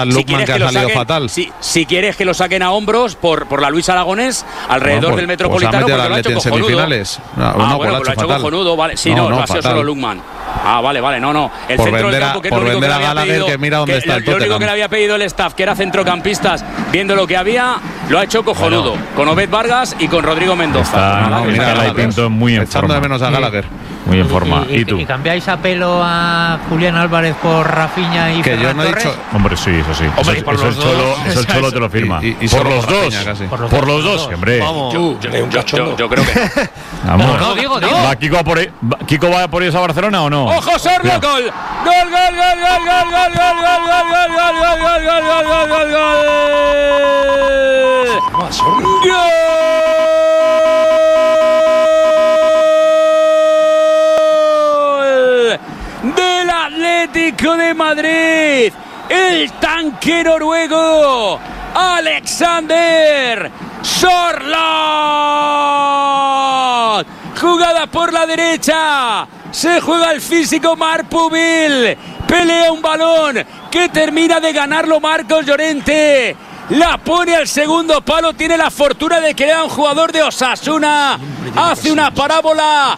que lo saquen a hombros por la Luis Aragonés alrededor del Metropolitano, porque lo ha hecho cojonudo. Pues lo ha hecho cojonudo, vale. Sí, no, lo ha sido solo Lukman. Vale, no. El centro del campo, que es lo único que le había pedido, lo único que le había pedido el staff, que era centrocampistas, viendo lo que había, lo ha hecho cojonudo, con Obed Vargas y con Rodrigo Mendoza. Mira, Pinto muy en forma. Echando de menos a Gallagher. Muy en forma. ¿Y tú? ¿Y cambiáis a pelo a Julián Álvarez por Rafinha y Ferran Torres? Hombre, sí, eso sí. Hombre, eso el Cholo te lo firma. Por los dos. Por los dos, hombre. Yo creo que vamos. No, digo. ¿Va Kiko va por ellos a Barcelona o no? ¡Ojo, Sorlo! ¡Gol! Del Atlético de Madrid, el tanque noruego Alexander Sørloth. Jugada por la derecha, se juega el físico Marc Pubil, pelea un balón que termina de ganarlo Marcos Llorente, la pone al segundo palo, tiene la fortuna de que era un jugador de Osasuna, hace una parábola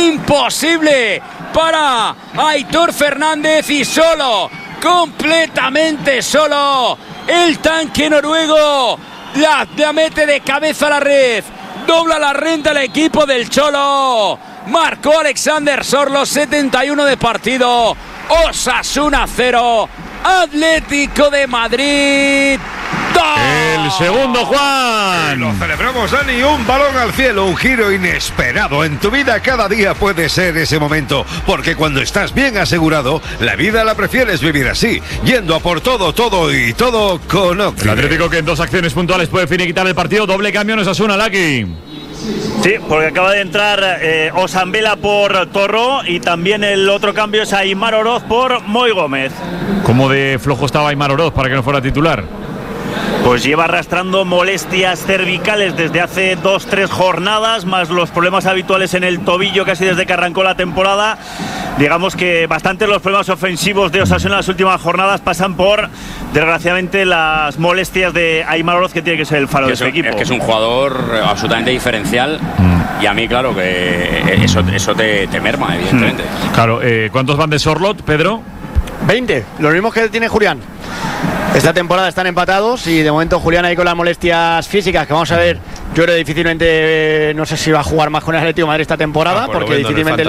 imposible para Aitor Fernández, y solo, completamente solo, el tanque noruego la mete de cabeza a la red, dobla la renta el equipo del Cholo. Marcó Alexander Sørloth, 71 de partido. Osasuna 0, Atlético de Madrid 2. El segundo, Juan. Lo celebramos, Dani. Un balón al cielo, un giro inesperado. En tu vida cada día puede ser ese momento, porque cuando estás bien asegurado, la vida la prefieres vivir así, yendo a por todo y todo con Occident. El Atlético, que en 2 acciones puntuales puede finiquitar el partido. Doble cambio en Osasuna, Laki. Sí, porque acaba de entrar Osambela por Torró, y también el otro cambio es Aimar Oroz por Moy Gómez. ¿Cómo de flojo estaba Aimar Oroz para que no fuera titular? Pues lleva arrastrando molestias cervicales desde hace 2-3 jornadas, más los problemas habituales en el tobillo casi desde que arrancó la temporada. Digamos que bastante los problemas ofensivos de Osasuna en las últimas jornadas pasan por, desgraciadamente, las molestias de Aimar Oroz, que tiene que ser el faro de su equipo. Es que es un jugador absolutamente diferencial, y a mí, claro, que eso te merma, evidentemente. Claro, ¿cuántos van de Sørloth, Pedro? 20, los mismos que tiene Julián. Esta temporada están empatados, y de momento Julián ahí con las molestias físicas, que vamos a ver, yo creo difícilmente, no sé si va a jugar más con el Atlético de Madrid esta temporada, porque difícilmente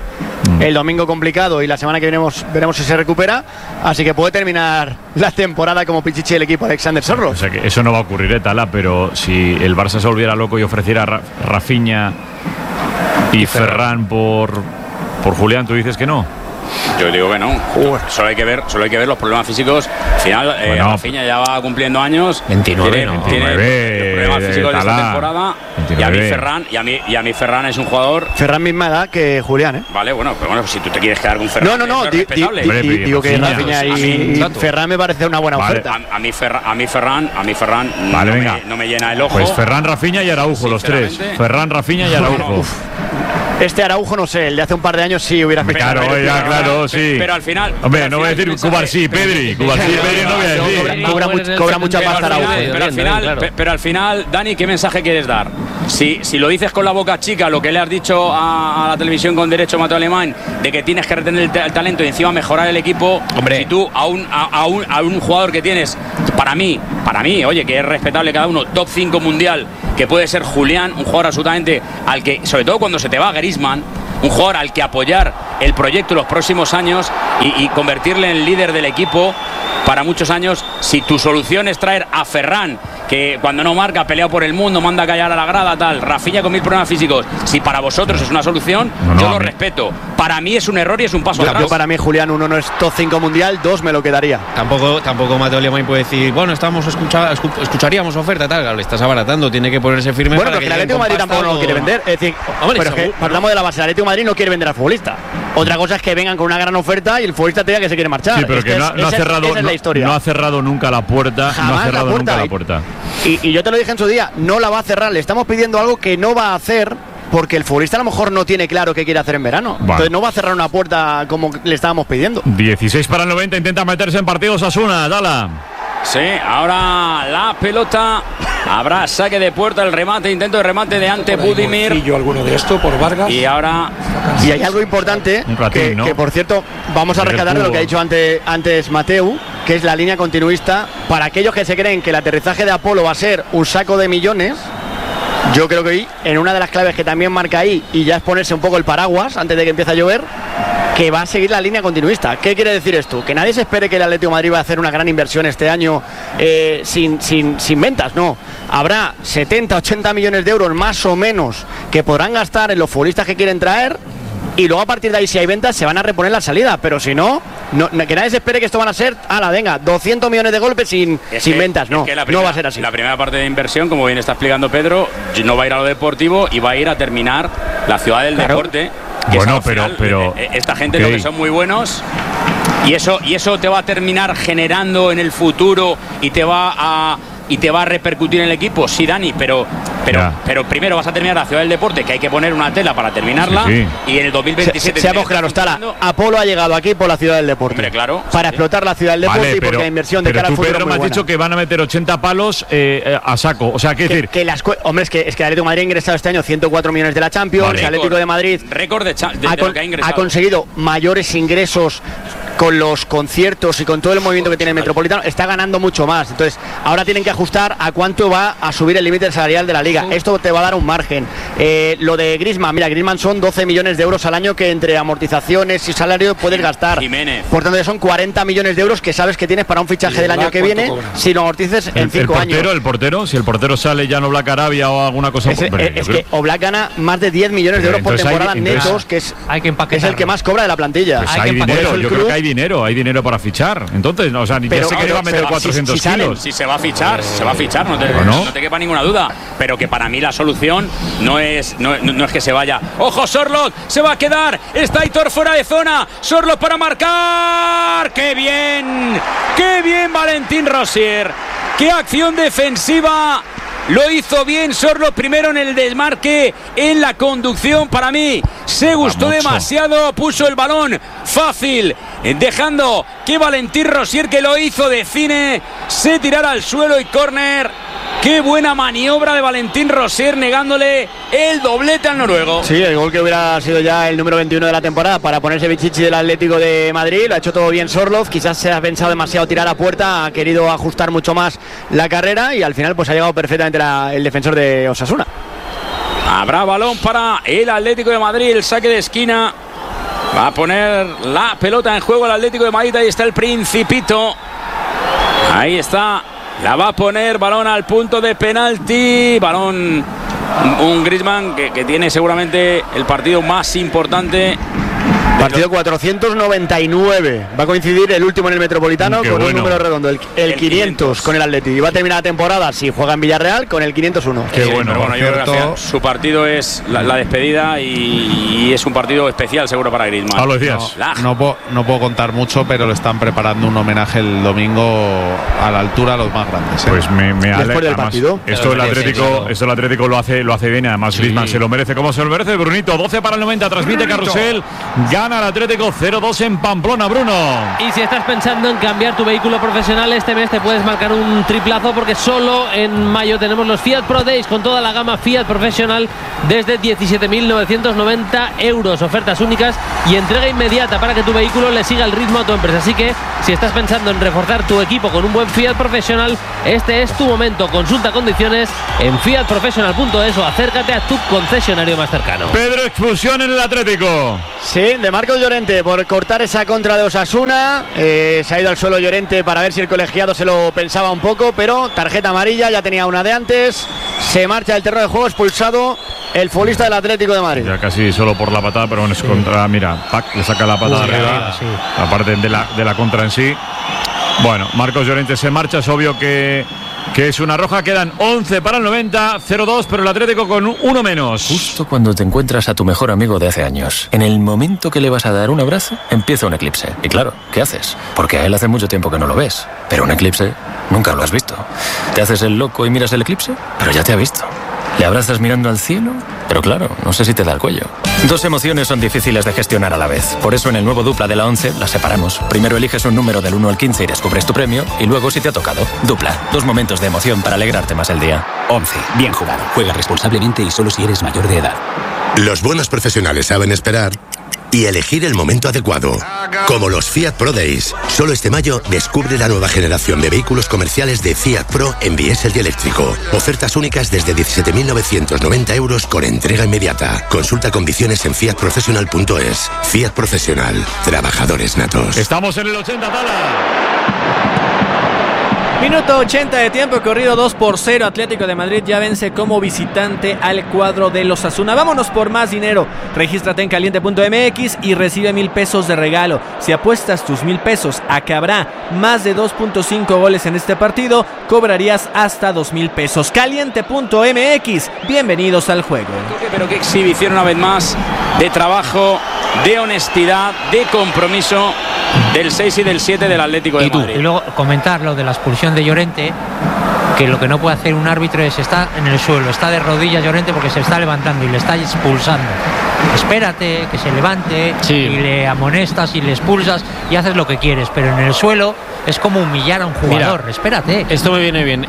el domingo complicado, y la semana que viene veremos si se recupera, así que puede terminar la temporada como pichichi el equipo Alexander Sørloth. O sea que eso no va a ocurrir, Tala, pero si el Barça se volviera loco y ofreciera Rafinha y Ferran por Julián, ¿tú dices que no? Yo digo que no. Solo hay que ver los problemas físicos. Al final, Rafinha ya va cumpliendo años. 29, tiene problemas físicos de esta temporada. 29. Y a mí Ferran es un jugador. Ferran misma edad que Julián, ¿eh? Vale, bueno, pero bueno, si tú te quieres quedar con Ferran. No. Digo que Rafinha y Ferran me parece una buena oferta. A mí Ferran vale, no me llena el ojo. Pues Ferran, Rafinha y Araujo, los tres. Ferran, Rafinha y Araujo. Este Araujo, no sé, el de hace un par de años sí hubiera fichado. Claro, sí. Pero al final. Hombre, no voy a decir Cubarsí, Pedri. Cubarsí, Pedri no voy a decir. Cobra mucha pasta Araujo. Pero al final, Dani, ¿qué mensaje quieres dar? Si lo dices con la boca chica, lo que le has dicho a la televisión con derecho, Mateo Alemán, de que tienes que retener el talento y encima mejorar el equipo. Hombre. Si tú a un jugador que tienes, para mí, oye, que es respetable cada uno, top 5 mundial, que puede ser Julián, un jugador absolutamente al que, sobre todo cuando se te va Griezmann, un jugador al que apoyar el proyecto los próximos años y convertirle en líder del equipo para muchos años. Si tu solución es traer a Ferran, que cuando no marca, ha peleado por el mundo, manda a callar a la grada, tal, Rafinha con 1000 problemas físicos, si para vosotros es una solución, yo lo respeto. Para mí es un error y es un paso atrás. Yo, para mí, Julián, 1 no es top 5 mundial, 2 me lo quedaría. Tampoco Mateo Alemán puede decir, bueno, escucharíamos oferta, tal, le estás abaratando, tiene que ponerse firme. Bueno, pero que el Atlético de Madrid tampoco lo quiere vender. Es decir, pero es que hablamos de la base, el Atlético de Madrid no quiere vender al futbolista. Otra cosa es que vengan con una gran oferta y el futbolista te diga que se quiere marchar. Sí, pero que no ha cerrado nunca la puerta. Jamás no ha cerrado nunca la puerta. Y yo te lo dije en su día, no la va a cerrar. Le estamos pidiendo algo que no va a hacer, porque el futbolista a lo mejor no tiene claro qué quiere hacer en verano. Vale. Entonces no va a cerrar una puerta como le estábamos pidiendo. 16 para el 90, intenta meterse en partidos Osasuna, Dala. Sí, ahora la pelota. Habrá saque de puerta, el remate, intento de remate de Ante Budimir. Y yo alguno de esto por Vargas. Y ahora. Y hay algo importante, que por cierto, vamos a rescatar de lo que ha dicho antes Mateu, que es la línea continuista. Para aquellos que se creen que el aterrizaje de Apolo va a ser un saco de millones, yo creo que hoy, en una de las claves que también marca ahí, y ya es ponerse un poco el paraguas antes de que empiece a llover, que va a seguir la línea continuista. ¿Qué quiere decir esto? Que nadie se espere que el Atlético de Madrid va a hacer una gran inversión este año sin ventas, no. Habrá 70, 80 millones de euros más o menos que podrán gastar en los futbolistas que quieren traer, y luego a partir de ahí, si hay ventas, se van a reponer la salida, pero si no, que nadie se espere que esto van a ser, venga, 200 millones de golpes sin ventas, no va a ser así. La primera parte de inversión, como bien está explicando Pedro, no va a ir a lo deportivo y va a ir a terminar la ciudad del deporte. Bueno, pero esta gente lo que son muy buenos, y eso te va a terminar generando en el futuro y te va a repercutir en el equipo, sí, Dani, pero primero vas a terminar la ciudad del deporte, que hay que poner una tela para terminarla, y en el 2027 seamos claros, Apolo ha llegado aquí por la ciudad del deporte. Hombre, claro, para explotar la ciudad del deporte, y porque la inversión de cara al futuro. Pedro, me has dicho que van a meter 80 palos a saco, o sea, ¿qué decir? Hombre, es que el Atlético de Madrid ha ingresado este año 104 millones de la Champions, el Atlético de Madrid récord de lo que ha ingresado. Ha conseguido mayores ingresos con los conciertos y con todo el movimiento que tiene el Metropolitano, está ganando mucho más. Entonces, ahora tienen que ajustar a cuánto va a subir el límite salarial de la Liga. Esto te va a dar un margen. Lo de Griezmann, Griezmann son 12 millones de euros al año que entre amortizaciones y salario puedes gastar. Jiménez. Por tanto, son 40 millones de euros que sabes que tienes para un fichaje del año que viene, si lo amortices en 5 años. El portero, si el portero sale ya no Oblak Arabia o alguna cosa. Es que Oblak gana más de 10 millones de euros por temporada netos, que es el que más cobra de la plantilla. Pues hay dinero, yo creo que hay dinero para fichar. Entonces, ya sé que le va a meter 400 kilos. Si se va a fichar, no te quepa ninguna duda. Pero que para mí la solución no es que se vaya. ¡Ojo, Sorloth! ¡Se va a quedar! ¡Está Aitor fuera de zona! ¡Sorloth para marcar! ¡Qué bien! ¡Qué bien Valentín Rosier! ¡Qué acción defensiva! Lo hizo bien Sorloth primero en el desmarque, en la conducción. Para mí se gustó demasiado, puso el balón fácil, dejando que Valentín Rosier, que lo hizo de cine, se tirara al suelo y córner. Qué buena maniobra de Valentín Rosier, negándole el doblete al noruego. Sí, el gol que hubiera sido ya el número 21 de la temporada para ponerse Bichichi del Atlético de Madrid. Lo ha hecho todo bien Sorloth, quizás se ha pensado demasiado tirar a puerta, ha querido ajustar mucho más la carrera y al final pues ha llegado perfectamente el defensor de Osasuna. Habrá balón para el Atlético de Madrid, el saque de esquina. Va a poner la pelota en juego el Atlético de Madrid, ahí está el Principito. Ahí está. La va a poner, balón al punto de penalti. Balón, un Griezmann que tiene seguramente el partido más importante Partido 499. Va a coincidir el último en el Metropolitano con un número redondo, el 500 con el Atleti. Y va a terminar la temporada, si juega en Villarreal, con el 501. Qué bueno, yo creo que su partido es la despedida y es un partido especial seguro para Griezmann. Lo decías. No puedo contar mucho, pero le están preparando un homenaje el domingo a la altura a los más grandes. Pues me Después del partido. Esto el Atlético lo hace bien, además Griezmann se lo merece, como se lo merece. Brunito, 12 para el 90, transmite Carrusel, gana el Atlético 0-2 en Pamplona, Bruno. Y si estás pensando en cambiar tu vehículo profesional, este mes te puedes marcar un triplazo, porque solo en mayo tenemos los Fiat Pro Days con toda la gama Fiat profesional desde 17.990 euros. Ofertas únicas y entrega inmediata para que tu vehículo le siga el ritmo a tu empresa. Así que si estás pensando en reforzar tu equipo con un buen Fiat profesional, este es tu momento. Consulta condiciones en fiatprofessional.es o acércate a tu concesionario más cercano. Pedro, expulsión en el Atlético. Sí, de Marcos Llorente por cortar esa contra de Osasuna. Se ha ido al suelo Llorente para ver si el colegiado se lo pensaba un poco, pero tarjeta amarilla, ya tenía una de antes. Se marcha del terreno de juego, expulsado el futbolista del Atlético de Madrid. Ya casi solo por la patada, pero bueno, es contra. Mira, Pac le saca la patada arriba. Sí. Aparte de la contra en sí. Bueno, Marcos Llorente se marcha, es obvio que es una roja. Quedan 11 para el 90, 0-2, pero el Atlético con uno menos. Justo cuando te encuentras a tu mejor amigo de hace años, en el momento que le vas a dar un abrazo, empieza un eclipse. Y claro, ¿qué haces? Porque a él hace mucho tiempo que no lo ves. Pero un eclipse nunca lo has visto. Te haces el loco y miras el eclipse, pero ya te ha visto. Le abrazas mirando al cielo, pero claro, no sé si te da el cuello. Dos emociones son difíciles de gestionar a la vez. Por eso en el nuevo Dupla de la 11 las separamos. Primero eliges un número del 1 al 15 y descubres tu premio. Y luego, si te ha tocado, Dupla. Dos momentos de emoción para alegrarte más el día. 11. Bien jugado. Juega responsablemente y solo si eres mayor de edad. Los buenos profesionales saben esperar y elegir el momento adecuado. Como los Fiat Pro Days. Solo este mayo descubre la nueva generación de vehículos comerciales de Fiat Pro en diésel y eléctrico. Ofertas únicas desde 17.990 euros con entrega inmediata. Consulta condiciones en fiatprofessional.es. Fiat Profesional. Trabajadores natos. Estamos en el 80, Tala. Minuto 80 de tiempo corrido, 2-0. Atlético de Madrid ya vence como visitante al cuadro de los Osasuna. Vámonos por más dinero. Regístrate en caliente.mx y recibe 1,000 pesos de regalo. Si apuestas tus 1,000 pesos a que habrá más de 2.5 goles en este partido, cobrarías hasta 2,000 pesos. Caliente.mx. Bienvenidos al juego. Pero qué exhibición una vez más de trabajo, de honestidad, de compromiso del 6 y del 7 del Atlético de Madrid. Y luego comentar lo de la expulsión de Llorente, que lo que no puede hacer un árbitro es estar en el suelo, está de rodillas Llorente porque se está levantando y le está expulsando. Espérate que se levante y le amonestas y le expulsas y haces lo que quieres, pero en el suelo es como humillar a un jugador. Mira, espérate. Esto me viene bien.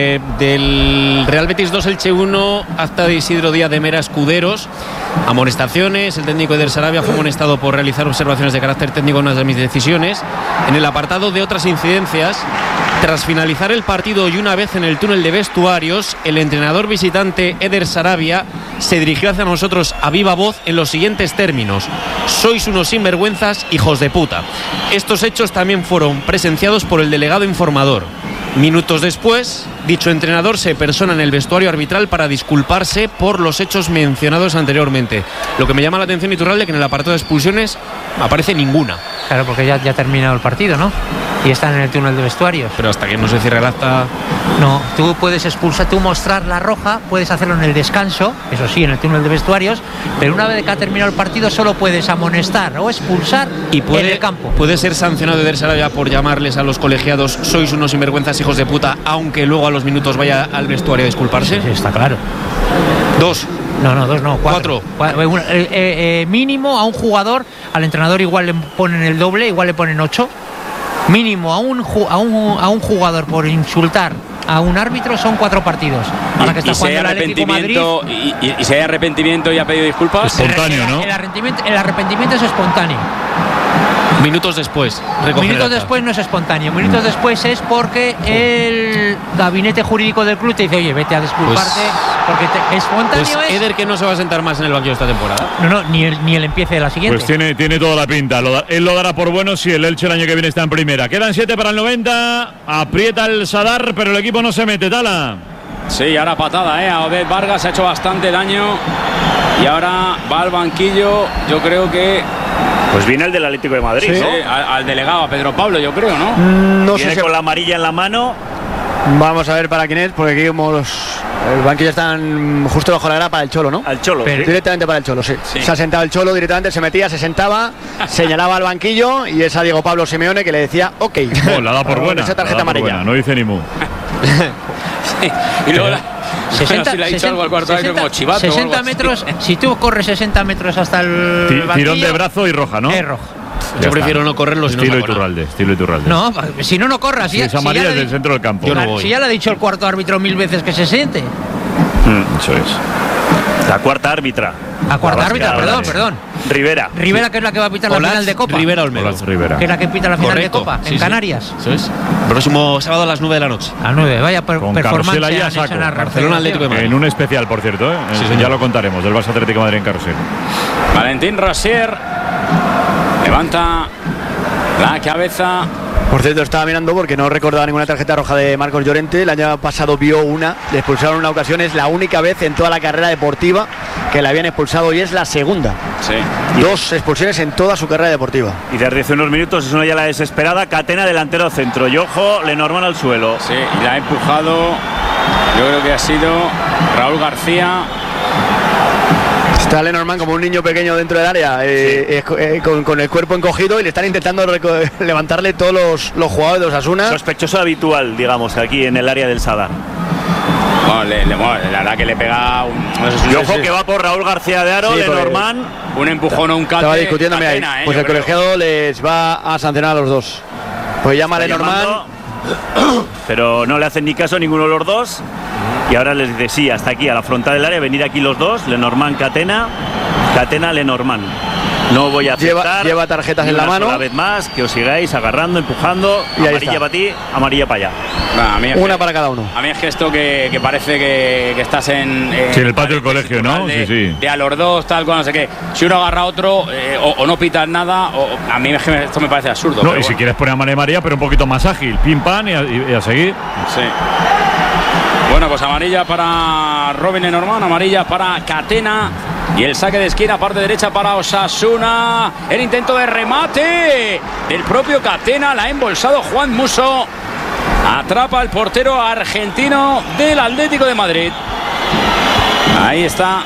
Del Real Betis 2, Elche 1, acta de Isidro Díaz de Mera Escuderos. Amonestaciones. El técnico Eder Sarabia fue amonestado por realizar observaciones de carácter técnico en una de mis decisiones. En el apartado de otras incidencias, tras finalizar el partido y una vez en el túnel de vestuarios, el entrenador visitante Eder Sarabia se dirigió hacia nosotros a viva voz en los siguientes términos: sois unos sinvergüenzas, hijos de puta. Estos hechos también fueron presenciados por el delegado informador. Minutos después, dicho entrenador se persona en el vestuario arbitral para disculparse por los hechos mencionados anteriormente. Lo que me llama la atención, Iturralde, que en el apartado de expulsiones aparece ninguna. Claro, porque ya ha terminado el partido, ¿no? Y están en el túnel de vestuarios. Pero hasta que no se cierre el acta... No, tú puedes expulsar, tú mostrar la roja, puedes hacerlo en el descanso, eso sí, en el túnel de vestuarios, pero una vez que ha terminado el partido solo puedes amonestar o expulsar en el campo. Puede ser sancionado Eder Sarabia por llamarles a los colegiados sois unos sinvergüenzas, hijos de puta, aunque luego a los minutos vaya al vestuario a disculparse. Sí, está claro. 2. No, 2 no, 4. Mínimo a un jugador, al entrenador igual le ponen el doble, igual le ponen 8. Mínimo a un jugador por insultar a un árbitro son 4 partidos. Ahora que está jugando el Atlético Madrid. Y si hay arrepentimiento y ha pedido disculpas. Espontáneo, ¿no? El arrepentimiento es espontáneo. Minutos después. Minutos después no es espontáneo. Minutos después es porque el gabinete jurídico del club te dice: oye, vete a disculparte, porque espontáneo pues es. Eder, que no se va a sentar más en el banquillo esta temporada. No, ni el empiece de la siguiente. Pues tiene toda la pinta. Él lo dará por bueno si el Elche el año que viene está en primera. Quedan 7 para el 90. Aprieta el Sadar, pero el equipo no se mete. Tala. Sí, ahora patada, a Obed Vargas ha hecho bastante daño y ahora va al banquillo. Yo creo que Pues viene el del Atlético de Madrid, Sí, ¿no? al delegado, a Pedro Pablo, yo creo, ¿no? No Viene sé si... con la amarilla en la mano. Vamos a ver para quién es, porque aquí como el banquillo están justo bajo la grada para el Cholo, ¿no? Al Cholo. Directamente para el Cholo, sí. Se ha sentado el Cholo directamente, se metía, se sentaba, señalaba al banquillo y es a Diego Pablo Simeone que le decía ok. La da por buena. Esa tarjeta amarilla. No dice ni mu. Sí. Y luego si le ha dicho algo al cuarto árbitro como chivato. 60 metros, si tú corres 60 metros hasta el banquillo, Tirón de brazo y roja, ¿no? Es roja. Yo prefiero no correrlo si no estilo saco nada. Estilo Iturralde. No, si no corras. Si es amarilla desde el centro del campo. Yo no voy. Si ya le ha dicho el cuarto árbitro 1000 veces que se siente. Eso es. La cuarta árbitra. La cuarta árbitra, perdón. Rivera. Rivera, que es la que va a pitar la final de Copa. Rivera Olmedo. Rivera. Que es la que pita la final Correcto. de Copa, Sí, en sí. Canarias. Eso es. Próximo sábado a las 9 de la noche. A 9, vaya Con performance. carrusel ahí a han hecho saco. en la Barcelona Atlético de Madrid. En un especial, por cierto, ¿eh? Sí, señor. Ya lo contaremos, del Barça Atlético de Madrid en carrusel. Valentín Rosier levanta la cabeza. Por cierto, estaba mirando porque no recordaba ninguna tarjeta roja de Marcos Llorente. El año pasado vio una, le expulsaron una ocasión. Es la única vez en toda la carrera deportiva que la habían expulsado y es la segunda. Sí. 2 expulsiones en toda su carrera deportiva. Y desde hace unos minutos es una ya la desesperada. Catena, delantero centro. Y ojo, Lenormand al suelo. Sí, y la ha empujado. Yo creo que ha sido Raúl García. Está Lenormand como un niño pequeño dentro del área, con el cuerpo encogido y le están intentando levantarle todos los jugadores de Osasuna. Sospechoso habitual, digamos, aquí en el área del Sadar. Bueno, la verdad que le pega un... Y ojo que va por Raúl García de Aro, Sí, Lenormand. Un empujón o un cate. Estaba discutiéndome ahí. Catena, Pues yo el creo. colegiado les va a sancionar a los dos. Pues llama a Está Lenormand. llamando, pero no le hacen ni caso a ninguno de los dos. Y ahora les dice sí, hasta aquí, a la frontal del área, venir aquí los dos, Lenormand, Catena, Catena, Lenormand. No voy a aceptar. Lleva tarjetas ni en la una mano. sola vez más, que os sigáis agarrando, empujando. Y ahí Amarilla está. para ti, amarilla para allá. Nah, a mí es Una que- para cada uno. A mí es que esto que parece que estás en... Sí, en el patio del colegio, ¿no? De, Sí. de a los dos, tal cual, no sé qué. Si uno agarra a otro, o no pitas nada, a mí es que esto me parece absurdo. No, pero y si bueno. quieres poner a María, pero un poquito más ágil. Pim, pam y a seguir. Sí. Bueno, pues amarilla para Robin Lenormand, amarilla para Catena. Y el saque de esquina, parte derecha para Osasuna. El intento de remate del propio Catena. La ha embolsado Juan Musso. Atrapa al portero argentino del Atlético de Madrid. Ahí está.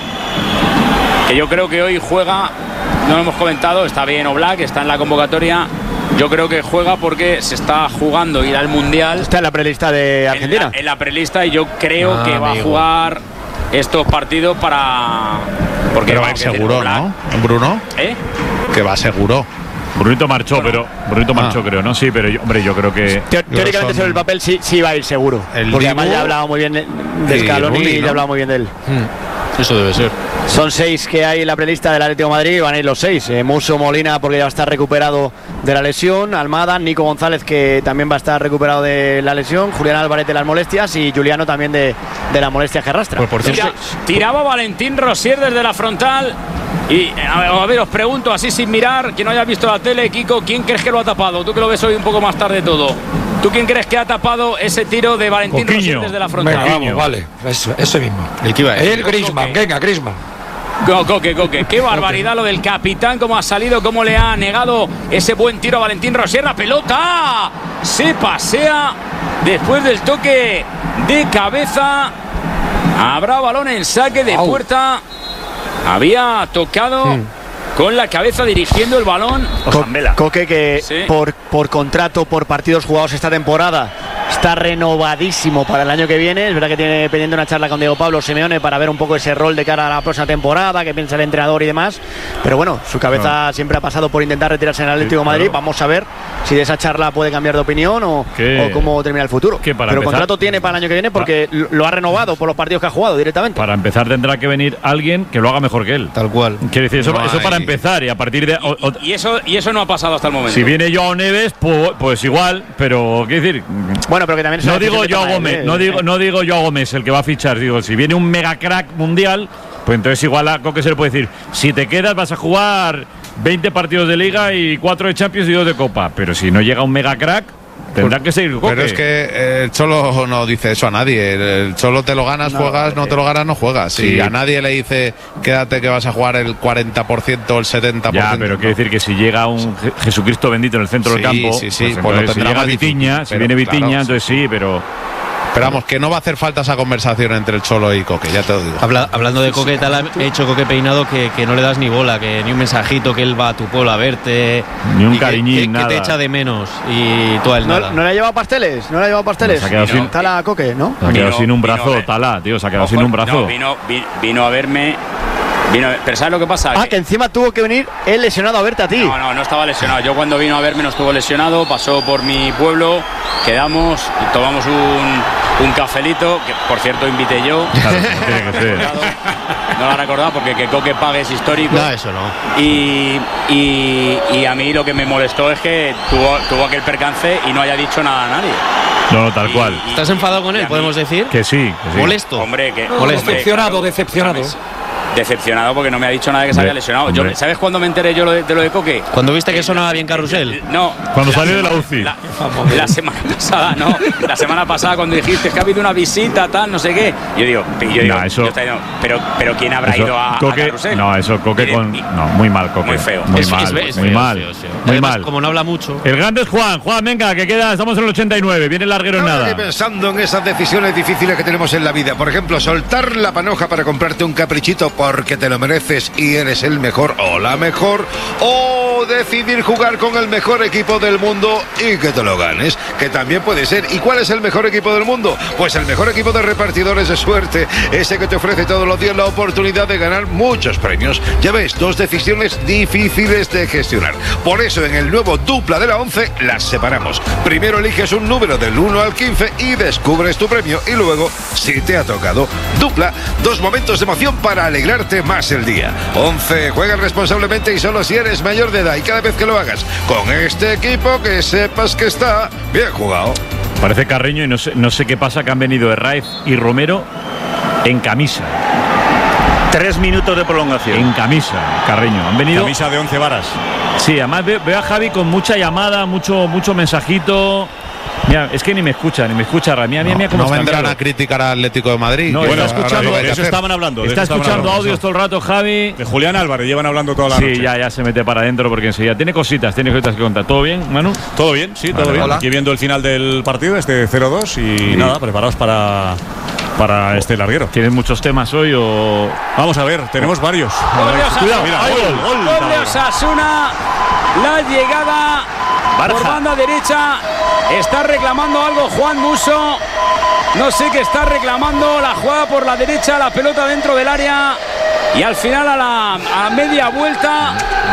Que yo creo que hoy juega, no lo hemos comentado, está bien Oblak, está en la convocatoria. Yo creo que juega porque se está jugando ir al Mundial. Está en la prelista de Argentina. En la prelista, y yo creo que va a amigo. jugar estos partidos para... Porque Pero va vamos, seguro, Oblak- ¿no? Bruno, ¿Eh? que va seguro. Brunito marchó, creo, ¿no? Sí, pero yo creo que... Teóricamente sobre el papel sí va a ir seguro. El Porque además Dibu ya ha hablado muy bien de y Scaloni Rulli, y ¿no? ya ha hablado muy bien de él. Eso debe ser. Son 6 que hay en la prelista del Atlético de Madrid, van a ir los 6. Musso, Molina, porque ya va a estar recuperado de la lesión. Almada, Nico González, que también va a estar recuperado de la lesión. Julián Álvarez de las molestias y Juliano también de las molestias que arrastra. Pues por cierto, Tiraba Valentín Rosier desde la frontal. Y a ver, os pregunto así sin mirar, que no haya visto la tele, Kiko, ¿quién crees que lo ha tapado? Tú que lo ves hoy un poco más tarde todo. ¿Tú quién crees que ha tapado ese tiro de Valentín Rosier desde la frontal? Venga, vamos, vale. Ese mismo. el que iba a decir. El Griezmann, venga, Griezmann. Coque. Qué barbaridad lo del capitán, cómo ha salido, cómo le ha negado ese buen tiro a Valentín Rosier. La pelota se pasea después del toque de cabeza. Habrá balón en saque de puerta. Había tocado con la cabeza dirigiendo el balón. Coque que Sí. por contrato, por partidos jugados esta temporada, está renovadísimo para el año que viene. Es verdad que tiene pendiente una charla con Diego Pablo Simeone para ver un poco ese rol de cara a la próxima temporada, que piensa el entrenador y demás. Pero bueno, su cabeza siempre ha pasado por intentar retirarse en el Atlético de Madrid. claro. Vamos a ver si de esa charla puede cambiar de opinión o cómo termina el futuro. Que para Pero empezar- contrato tiene para el año que viene porque lo ha renovado por los partidos que ha jugado directamente. Para empezar tendrá que venir alguien que lo haga mejor que él. Tal cual. Quiere decir, eso, No eso hay- para empezar y a partir de... Y eso no ha pasado hasta el momento. si viene Joao Neves, pues igual, pero quiero decir... Bueno, pero que también es No una digo decisión que Joao toma él, Gómez, no digo Joao Gómez el que va a fichar, digo, si viene un mega crack mundial, pues entonces igual a Coque se le puede decir, si te quedas vas a jugar 20 partidos de liga y 4 de Champions y 2 de Copa, pero si no llega un mega crack, Tendrá que seguir Coque. Pero es que el Cholo no dice eso a nadie. El Cholo te lo ganas, juegas, no te lo ganas, no juegas. Sí. Si a nadie le dice quédate que vas a jugar el 40% o el 70%. Ya, pero quiere decir que si llega un Jesucristo bendito en el centro del campo, pues si llega Vitiña, si viene Vitiña, entonces sí, pero vamos, que no va a hacer falta esa conversación entre el Cholo y Coque, ya te lo digo. Hablando de Coque, tal, he hecho Coque Peinado que no le das ni bola, que ni un mensajito, que él va a tu pueblo a verte, ni un cariñín, nada. Que te echa de menos y tú a él nada. ¿No le ha llevado pasteles? ¿No le ha llevado pasteles? Se ha quedado sin Tala Coque, ¿no? Se ha quedado sin un brazo, Tala, tío, se ha quedado sin un brazo. No, vino a verme. Pero ¿sabes lo que pasa? Que encima tuvo que venir él lesionado a verte a ti. No estaba lesionado. Yo cuando vino a verme no estuvo lesionado, pasó por mi pueblo, quedamos, tomamos un cafelito, que por cierto invité yo. Claro, tiene que ser. No lo ha recordado porque que Coque pague es histórico. No, eso no. Y a mí lo que me molestó es que tuvo aquel percance y no haya dicho nada a nadie. No, tal cual. ¿Estás enfadado con él, podemos decir? Que sí. Molesto. Hombre, que decepcionado. Decepcionado porque no me ha dicho nada de que se había lesionado. ¿Sabes cuándo me enteré yo de lo de Coque? Cuando viste que sonaba bien Carrusel. No. Cuando salió de la UCI. La semana pasada, no. La semana pasada cuando dijiste que ha habido una visita, tal, no sé qué. Yo digo, pero ¿quién habrá ido a Carrusel? No, eso Coque muy mal, Coque. Muy feo. Muy mal. Como no habla mucho. El grande es Juan, venga, que queda, estamos en el 89, viene el larguero en nada. Pensando en esas decisiones difíciles que tenemos en la vida, por ejemplo, soltar la panoja para comprarte un caprichito porque te lo mereces y eres el mejor o la mejor, o decidir jugar con el mejor equipo del mundo y que te lo ganes, que también puede ser. ¿Y cuál es el mejor equipo del mundo? Pues el mejor equipo de repartidores de suerte, ese que te ofrece todos los días la oportunidad de ganar muchos premios. Ya ves, 2 decisiones difíciles de gestionar. Por eso en el nuevo Dupla de la 11 las separamos. Primero eliges un número del 1 al 15 y descubres tu premio, y luego, si te ha tocado Dupla, 2 momentos de emoción para alegrarte más el día. 11, juega responsablemente y solo si eres mayor de edad, y cada vez que lo hagas con este equipo, que sepas que está bien jugado. Parece Carreño y no sé qué pasa, que han venido Herraiz y Romero en camisa. 3 minutos de prolongación. En camisa, Carreño. Han venido. Camisa de 11 varas. Sí, además veo a Javi con mucha llamada, mucho mensajito. Mira, es que ni me escucha, Rami. Mira cómo no vendrán a criticar al Atlético de Madrid. No, bueno, está escuchando, de eso estaban hablando. Está escuchando audios todo el rato, Javi. De Julián Álvarez llevan hablando toda la noche. Sí, ya se mete para adentro porque enseguida tiene cositas que contar. ¿Todo bien, Manu? Todo bien, sí, todo bien. Hola. Aquí viendo el final del partido, 0-2 y nada, preparados para este larguero. ¿Tienes muchos temas hoy o...? Vamos a ver, tenemos varios. Cuidado, mira, gol de Osasuna, la llegada por banda derecha. Está reclamando algo Juan Musso. No sé qué está reclamando. La jugada por la derecha, la pelota dentro del área. Y al final a la media vuelta,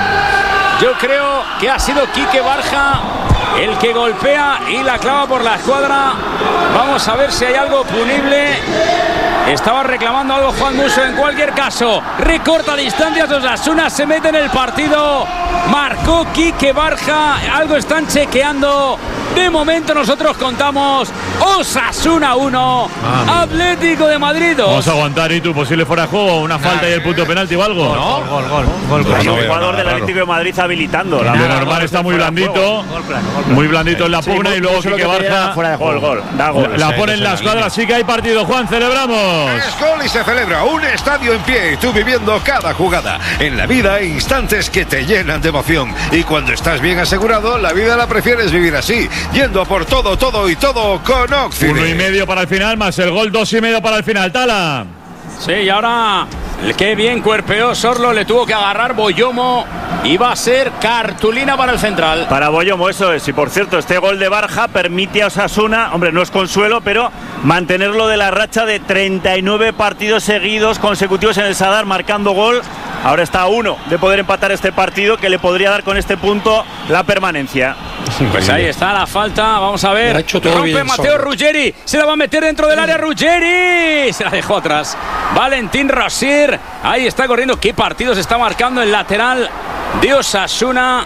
yo creo que ha sido Quique Barja el que golpea y la clava por la escuadra. Vamos a ver si hay algo punible. Estaba reclamando algo Juan Musso. En cualquier caso, recorta distancias. Osasuna se mete en el partido. Marcó Quique Barja. Algo están chequeando. De momento nosotros contamos Osasuna 1, Atlético de Madrid 2. Vamos a aguantar, y tú, posible fuera de juego, una falta y el punto de penalti o algo. Gol. Un jugador del Atlético de Madrid habilitando. De normal está muy blandito. Muy blandito en la pugna, y luego Quique Barja. Gol. La pone en la escuadra, sí que hay partido. Juan, celebramos. Es gol y se celebra. Un estadio en pie y tú viviendo cada jugada. En la vida hay instantes que te llenan de emoción. Y cuando estás bien asegurado, la vida la prefieres vivir así. Yendo a por todo con Oxide. 1,5 para el final, más el gol 2,5 para el final. Tala. Sí, y ahora qué bien cuerpeó Sorlo, le tuvo que agarrar Boyomo y va a ser cartulina para el central. Para Boyomo, eso es. Y por cierto, este gol de Barja permite a Osasuna, hombre, no es consuelo, pero mantenerlo de la racha de 39 partidos seguidos consecutivos en el Sadar marcando gol. Ahora está a 1 de poder empatar este partido, que le podría dar con este punto la permanencia. Pues ahí está la falta, vamos a ver. Rompe Mateo Ruggeri, se la va a meter dentro del área Ruggeri, se la dejó atrás. Valentín Rosier, ahí está corriendo. Qué partido se está marcando el lateral de Osasuna.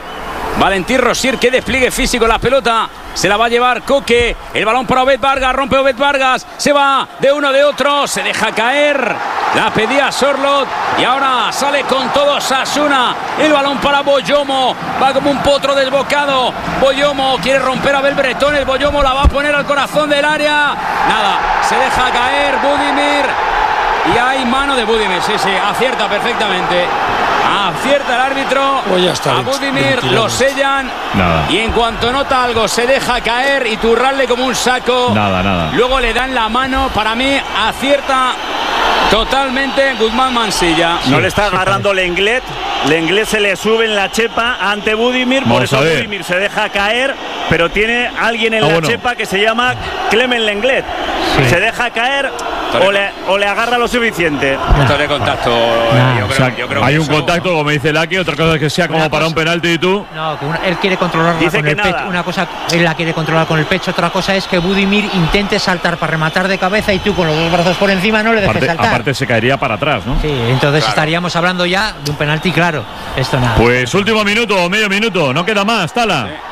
Valentín Rosier, qué despliegue físico. La pelota se la va a llevar Coque. El balón para Obed Vargas, rompe Obed Vargas. Se va de uno de otro, se deja caer. La pedía Sorloth y ahora sale con todo Osasuna. El balón para Boyomo. Va como un potro desbocado. Boyomo quiere romper a Abel Bretón. El Boyomo la va a poner al corazón del área. Nada, se deja caer Budimir. Y hay mano de Budimir. Sí, acierta perfectamente. Acierta el árbitro. Pues ya está, a Budimir lo sellan. Nada. Y en cuanto nota algo se deja caer y turrarle como un saco. Nada. Luego le dan la mano. Para mí acierta totalmente Guzmán Mansilla. No le está agarrando Lenglet. Lenglet se le sube en la chepa ante Budimir. Por eso Budimir se deja caer. Pero tiene alguien en la chepa que se llama Clement Lenglet. Sí. Se deja caer o le agarra lo suficiente. Esto de contacto. Yo creo hay que un contacto, como dice Laki. Otra cosa es que sea como para un penalti y tú. No, que él quiere controlarla con el pecho. Una cosa, él la quiere controlar con el pecho. Otra cosa es que Budimir intente saltar para rematar de cabeza y tú con los dos brazos por encima no le dejes saltar. Aparte se caería para atrás, ¿no? Sí, entonces estaríamos hablando ya de un penalti claro. Esto nada. Pues último minuto, medio minuto. No queda más, Tala. Sí.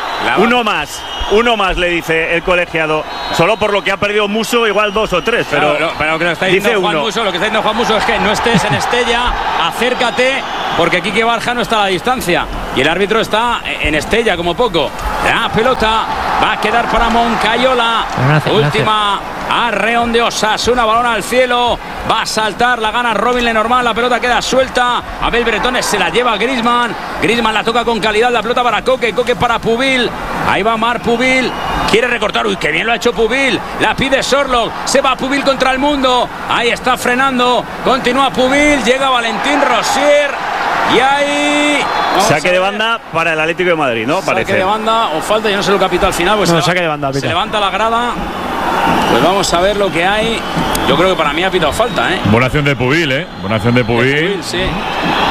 Uno más le dice el colegiado. Solo por lo que ha perdido Musso, igual 2 o 3. Pero lo que lo está diciendo Juan Musso, lo que está diciendo Juan Musso es que no estés en Estella, acércate, porque Quique Barja no está a la distancia. Y el árbitro está en Estella, como poco. La pelota va a quedar para Moncayola. Última arreón de Osasuna, balón al cielo. Va a saltar, la gana Robin Lenormand. La pelota queda suelta. Abel Bretones se la lleva a Griezmann. Griezmann la toca con calidad. La pelota para Coque. Coque para Pubil. Ahí va Marc Pubil. Quiere recortar. Uy, qué bien lo ha hecho Pubil. La pide Sorloth. Se va Pubil contra el mundo. Ahí está frenando. Continúa Pubil. Llega Valentín Rosier. Y ahí. Saque de banda para el Atlético de Madrid, ¿no? Parece. Saque de banda o falta. Yo no sé lo que ha pitado al final. Pues saque de banda. Se levanta la grada. Pues vamos a ver lo que hay. Yo creo que para mí ha pitado falta, ¿eh? Buena acción de Pubil, ¿eh? Buena acción de Pubil. Sí.